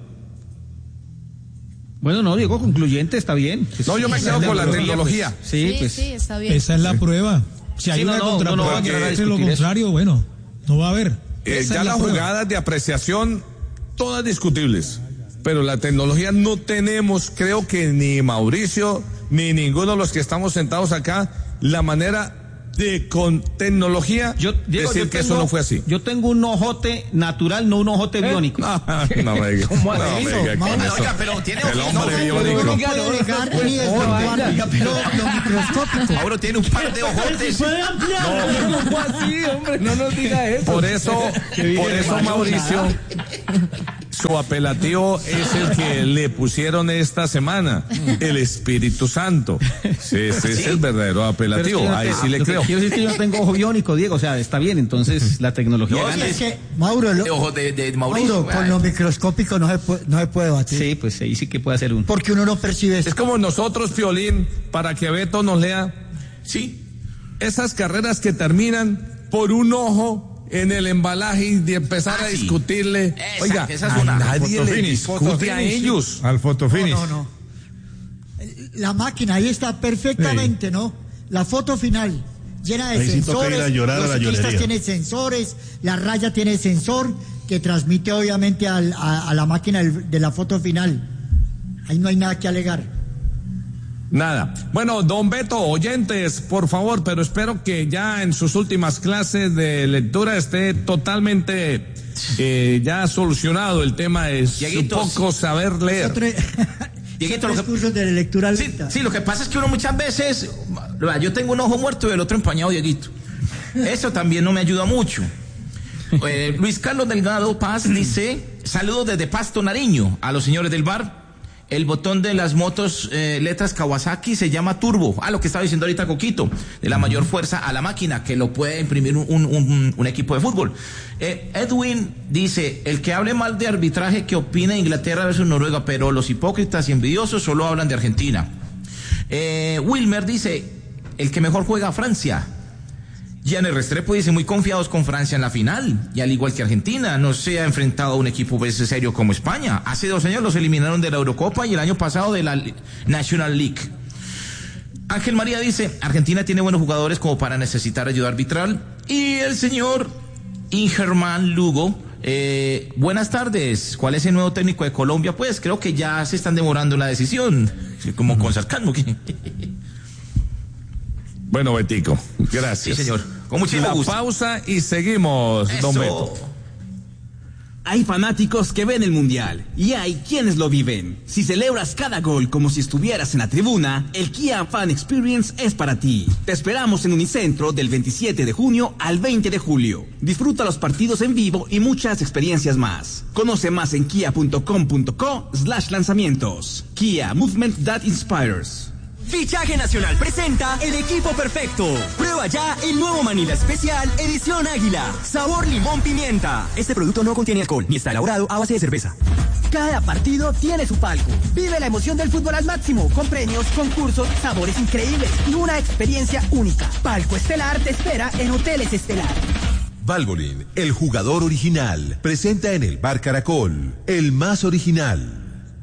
Bueno, no, Diego, concluyente, está bien. No, yo me quedo con la tecnología. Sí, está bien. Esa es la prueba. Si hay una contraprueba que hace lo contrario, bueno, no va a haber. Ya las jugadas de apreciación, todas discutibles. Pero la tecnología no tenemos, creo que ni Mauricio, ni ninguno de los que estamos sentados acá, la manera con tecnología, decir que eso no fue así. Yo tengo un ojote natural, no un ojote biónico. No me diga. ¿Cómo así? Oiga, pero tiene el hombre biónico. No puede negar ni desvirtuar lo microscópico. Ahora tiene un par de ojotes. Puede ampliar. ¿Cómo así, hombre? No nos diga eso. Por eso Mauricio, su apelativo es el que le pusieron esta semana, el Espíritu Santo. Ese es el verdadero apelativo. Ahí sí le creo. Quiero decir que yo no tengo ojo biónico, Diego, o sea, está bien, entonces la tecnología No, gana. es que Mauro, ojo de Mauricio. Mauro, con lo microscópico no se puede batir. Sí, pues ahí sí que puede hacer un. Porque uno no percibe eso. Es como nosotros, Piolín, para que Beto nos lea. Sí. Esas carreras que terminan por un ojo en el embalaje y de empezar a discutirle. Oiga, esa es una. nadie le discute a ellos. Al fotofinish. No. La máquina ahí está perfectamente, ¿no? La foto final, llena de Ahí sí toca sensores. ir a llorar a Los la ciclistas llorería. tienen sensores, la raya tiene sensor que transmite obviamente a la máquina de la foto final. Ahí no hay nada que alegar. Nada. Bueno, don Beto, oyentes, por favor, pero espero que ya en sus últimas clases de lectura esté totalmente ya solucionado el tema de su poco saber leer. Dieguito, cursos de lectura lenta. Sí, lo que pasa es que uno muchas veces, yo tengo un ojo muerto y el otro empañado, Dieguito. Eso también no me ayuda mucho. Luis Carlos Delgado Paz dice, saludos desde Pasto, Nariño, a los señores del bar. El botón de las motos letras Kawasaki se llama turbo. Lo que estaba diciendo ahorita Coquito, de la mayor fuerza a la máquina, que lo puede imprimir un equipo de fútbol. Edwin dice, el que hable mal de arbitraje que opine Inglaterra versus Noruega, pero los hipócritas y envidiosos solo hablan de Argentina. Wilmer dice, el que mejor juega Francia. Gianni Restrepo dice, muy confiados con Francia en la final, y al igual que Argentina, no se ha enfrentado a un equipo serio como España. Hace 2 años los eliminaron de la Eurocopa y el año pasado de la National League. Ángel María dice, Argentina tiene buenos jugadores como para necesitar ayuda arbitral. Y el señor Ingerman Lugo, buenas tardes, ¿cuál es el nuevo técnico de Colombia? Pues creo que ya se están demorando en la decisión, como con sarcasmo. Bueno, Betico, gracias. Sí, señor. Con muchísimo gusto. Pausa y seguimos, don Beto. Hay fanáticos que ven el Mundial y hay quienes lo viven. Si celebras cada gol como si estuvieras en la tribuna, el Kia Fan Experience es para ti. Te esperamos en Unicentro del 27 de junio al 20 de julio. Disfruta los partidos en vivo y muchas experiencias más. Conoce más en kia.com.co/lanzamientos. Kia, movement that inspires. Fichaje Nacional presenta el equipo perfecto. Prueba ya el nuevo Manila Especial Edición Águila. Sabor limón pimienta. Este producto no contiene alcohol ni está elaborado a base de cerveza. Cada partido tiene su palco. Vive la emoción del fútbol al máximo, con premios, concursos, sabores increíbles y una experiencia única. Palco Estelar te espera en Hoteles Estelar. Valvoline, el jugador original, presenta en el Bar Caracol, el más original.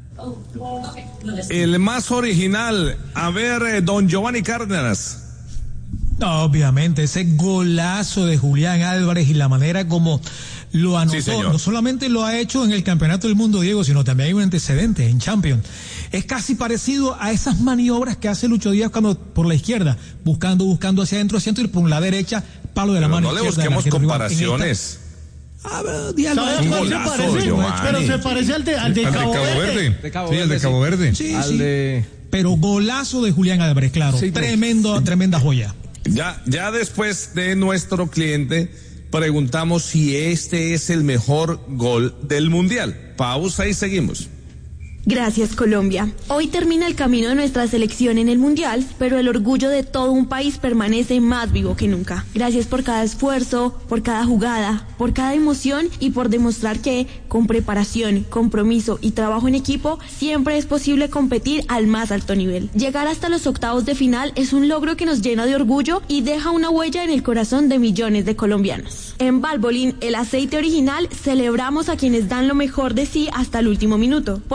El más original. A ver, don Giovanni Cárdenas. Obviamente, ese golazo de Julián Álvarez y la manera como lo anotó, sí, no solamente lo ha hecho en el Campeonato del Mundo, Diego, sino también hay un antecedente en Champions. Es casi parecido a esas maniobras que hace Lucho Díaz cuando por la izquierda, buscando hacia adentro, y por la derecha, palo de la mano izquierda. No le busquemos comparaciones. Díaz, pero se parece al de Cabo Verde. Sí, el de Cabo Verde. Sí. Pero golazo de Julián Álvarez, claro. Sí, tremenda joya. Ya después de nuestro cliente preguntamos si este es el mejor gol del Mundial. Pausa y seguimos. Gracias, Colombia. Hoy termina el camino de nuestra selección en el Mundial, pero el orgullo de todo un país permanece más vivo que nunca. Gracias por cada esfuerzo, por cada jugada, por cada emoción y por demostrar que, con preparación, compromiso y trabajo en equipo, siempre es posible competir al más alto nivel. Llegar hasta los octavos de final es un logro que nos llena de orgullo y deja una huella en el corazón de millones de colombianos. En Valvoline, el aceite original, celebramos a quienes dan lo mejor de sí hasta el último minuto, porque los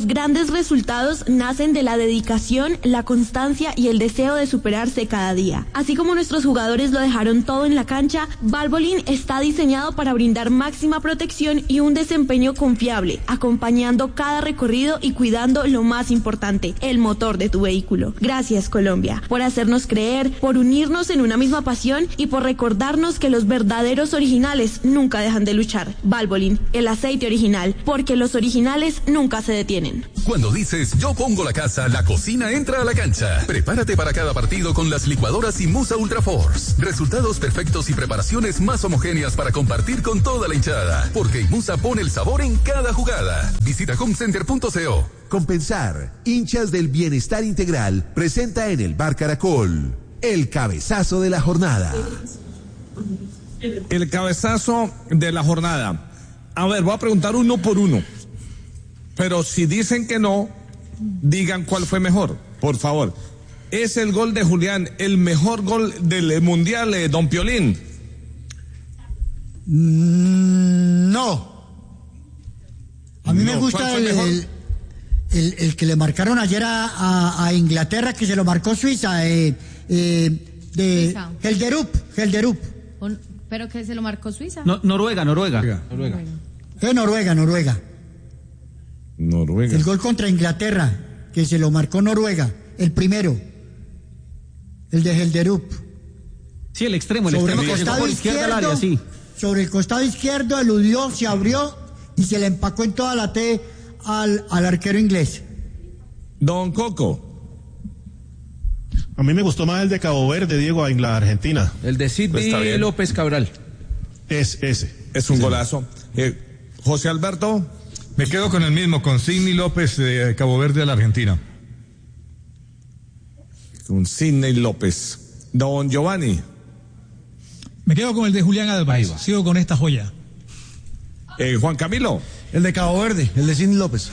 grandes resultados nacen de la dedicación, la constancia y el deseo de superarse cada día. Así como nuestros jugadores lo dejaron todo en la cancha, Valvoline está diseñado para brindar máxima protección y un desempeño confiable, acompañando cada recorrido y cuidando lo más importante, el motor de tu vehículo. Gracias, Colombia, por hacernos creer, por unirnos en una misma pasión y por recordarnos que los verdaderos originales nunca dejan de luchar. Valvoline, el aceite original, porque los originales nunca se detienen. Cuando dices yo pongo la casa, la cocina entra a la cancha. Prepárate para cada partido con las licuadoras Imusa Ultra Force. Resultados perfectos y preparaciones más homogéneas para compartir con toda la hinchada. Porque Imusa pone el sabor en cada jugada. Visita homecenter.co. Compensar, hinchas del bienestar integral, presenta en el Bar Caracol el cabezazo de la jornada. El cabezazo de la jornada. A ver, voy a preguntar uno por uno. Pero si dicen que no, digan cuál fue mejor, por favor. ¿Es el gol de Julián el mejor gol del Mundial, don Piolín? No. A mí me gusta el que le marcaron ayer a Inglaterra, que se lo marcó Suiza, Suiza. Helderup. ¿Pero que se lo marcó Suiza? Noruega. Noruega. El gol contra Inglaterra, que se lo marcó Noruega, el primero. El de Helderup. Sí, el extremo. Sobre el costado izquierdo, área, sí. Sobre el costado izquierdo eludió, se abrió y se le empacó en toda la T al arquero inglés. Don Coco. A mí me gustó más el de Cabo Verde, Diego, a la Argentina. El de Sidney López Cabral. Ese. Es un golazo. José Alberto. Me quedo con el mismo, con Sidney López de Cabo Verde a la Argentina. Con Sidney López. Don Giovanni. Me quedo con el de Julián Álvarez. Sigo con esta joya. Juan Camilo. El de Cabo Verde, el de Sidney López.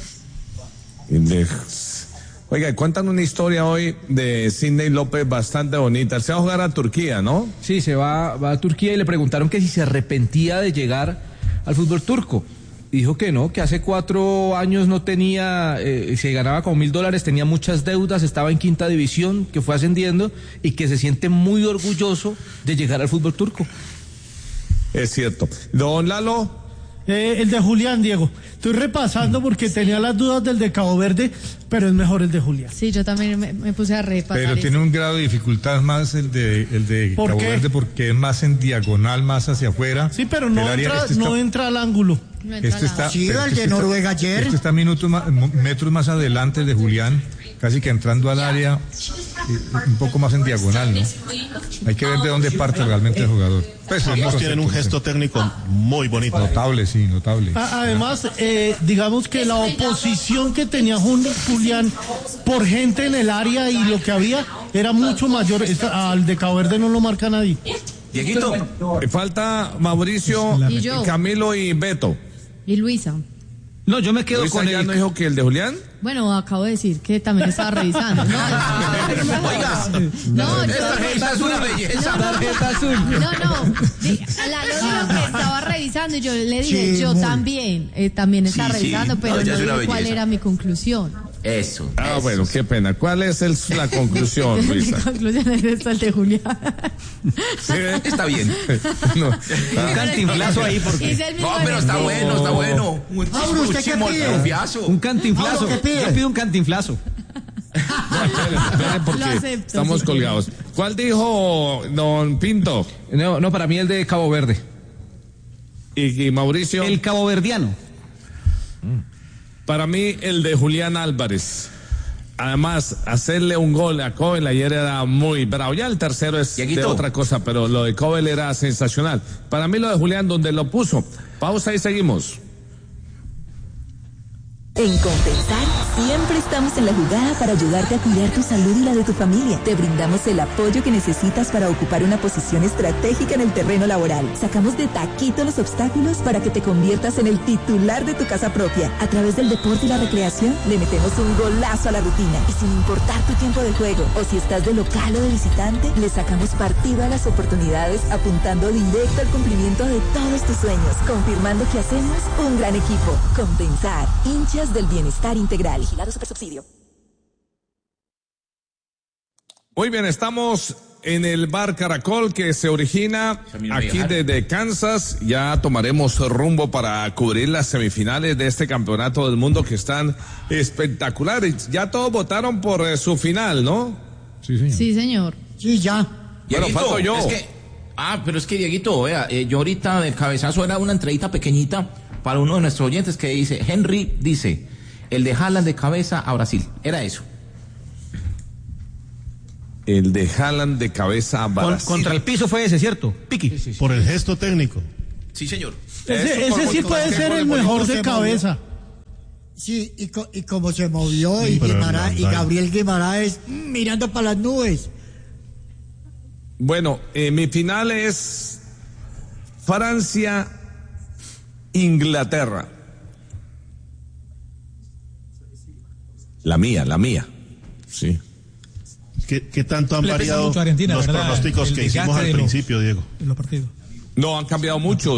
Oiga, cuentan una historia hoy de Sidney López bastante bonita. Se va a jugar a Turquía, ¿no? Sí, va a Turquía y le preguntaron que si se arrepentía de llegar al fútbol turco. Dijo que no, que hace 4 años no tenía, se ganaba como $1.000, tenía muchas deudas, estaba en 5ª división, que fue ascendiendo y que se siente muy orgulloso de llegar al fútbol turco. Es cierto. Don Lalo. El de Julián, Diego. Estoy repasando porque tenía las dudas del de Cabo Verde, pero es mejor el de Julián. Sí, yo también me puse a repasar. Pero tiene un grado de dificultad más el de Cabo Verde porque es más en diagonal, más hacia afuera. Sí, pero no entra al ángulo. Sí, el de Noruega ayer. Este está metros más adelante de Julián, casi que entrando al área, un poco más en diagonal, ¿no? Hay que ver de dónde parte realmente el jugador. Pues ambos tienen un gesto técnico muy bonito. Notable, sí, notable. Además, digamos que la oposición que tenía Julián por gente en el área y lo que había era mucho mayor. Al de Cabo Verde no lo marca nadie. Dieguito. Falta Mauricio, Camilo y Beto. Y Luisa. No, yo me quedo Luisa con ya no dijo que el de Julián. Bueno, acabo de decir que también estaba revisando. Oiga, esta tarjeta es una belleza. Tarjeta azul. No. Sí, Lalo dijo que estaba revisando y yo le dije, yo también estaba revisando, pero no dije cuál era mi conclusión. Eso. Bueno, qué pena. ¿Cuál es la conclusión, Luisa? Mi conclusión es el de Julián. ¿Sí? Está bien. No. Un cantinflazo ahí porque... No, pero está bueno. Un cantinflazo. Yo pido un cantinflazo. Esperen porque estamos colgados. ¿Cuál dijo don Pinto? No, para mí el de Cabo Verde. ¿Y Mauricio? El caboverdiano. Para mí, el de Julián Álvarez. Además, hacerle un gol a Cobel ayer era muy bravo. Ya el tercero es de otra cosa, pero lo de Cobel era sensacional. Para mí, lo de Julián, donde lo puso. Pausa y seguimos. En Compensar Siempre estamos en la jugada para ayudarte a cuidar tu salud y la de tu familia. Te brindamos el apoyo que necesitas para ocupar una posición estratégica en el terreno laboral. Sacamos de taquito los obstáculos para que te conviertas en el titular de tu casa propia. A través del deporte y la recreación, le metemos un golazo a la rutina. Y sin importar tu tiempo de juego, o si estás de local o de visitante, le sacamos partido a las oportunidades, apuntando directo al cumplimiento de todos tus sueños, confirmando que hacemos un gran equipo. Compensar, hinchas del bienestar integral. Vigilado Supersubsidio. Muy bien, estamos en el Bar Caracol que se origina aquí desde Kansas. Ya tomaremos rumbo para cubrir las semifinales de este campeonato del mundo que están espectaculares. Ya todos votaron por su final, ¿no? Sí, señor. Sí, señor. Sí, ya. Bueno, falto yo. Pero es que Dieguito, vea, yo ahorita de cabezazo era una entradita pequeñita para uno de nuestros oyentes que dice, Henry dice, el de Haaland de cabeza a Brasil. Era eso. El de Haaland de cabeza a Brasil. Contra el piso fue ese, ¿cierto? Piqui. Sí. Por el gesto técnico. Sí, señor. Ese sí puede ser el mejor de cabeza. Sí, y como se movió y Gabriel Guimaraes mirando para las nubes. Bueno, mi final es Francia-Inglaterra. La mía. Sí. ¿Qué tanto han variado Argentina, los pronósticos que hicimos al principio, Diego? En los partidos. No, han cambiado mucho.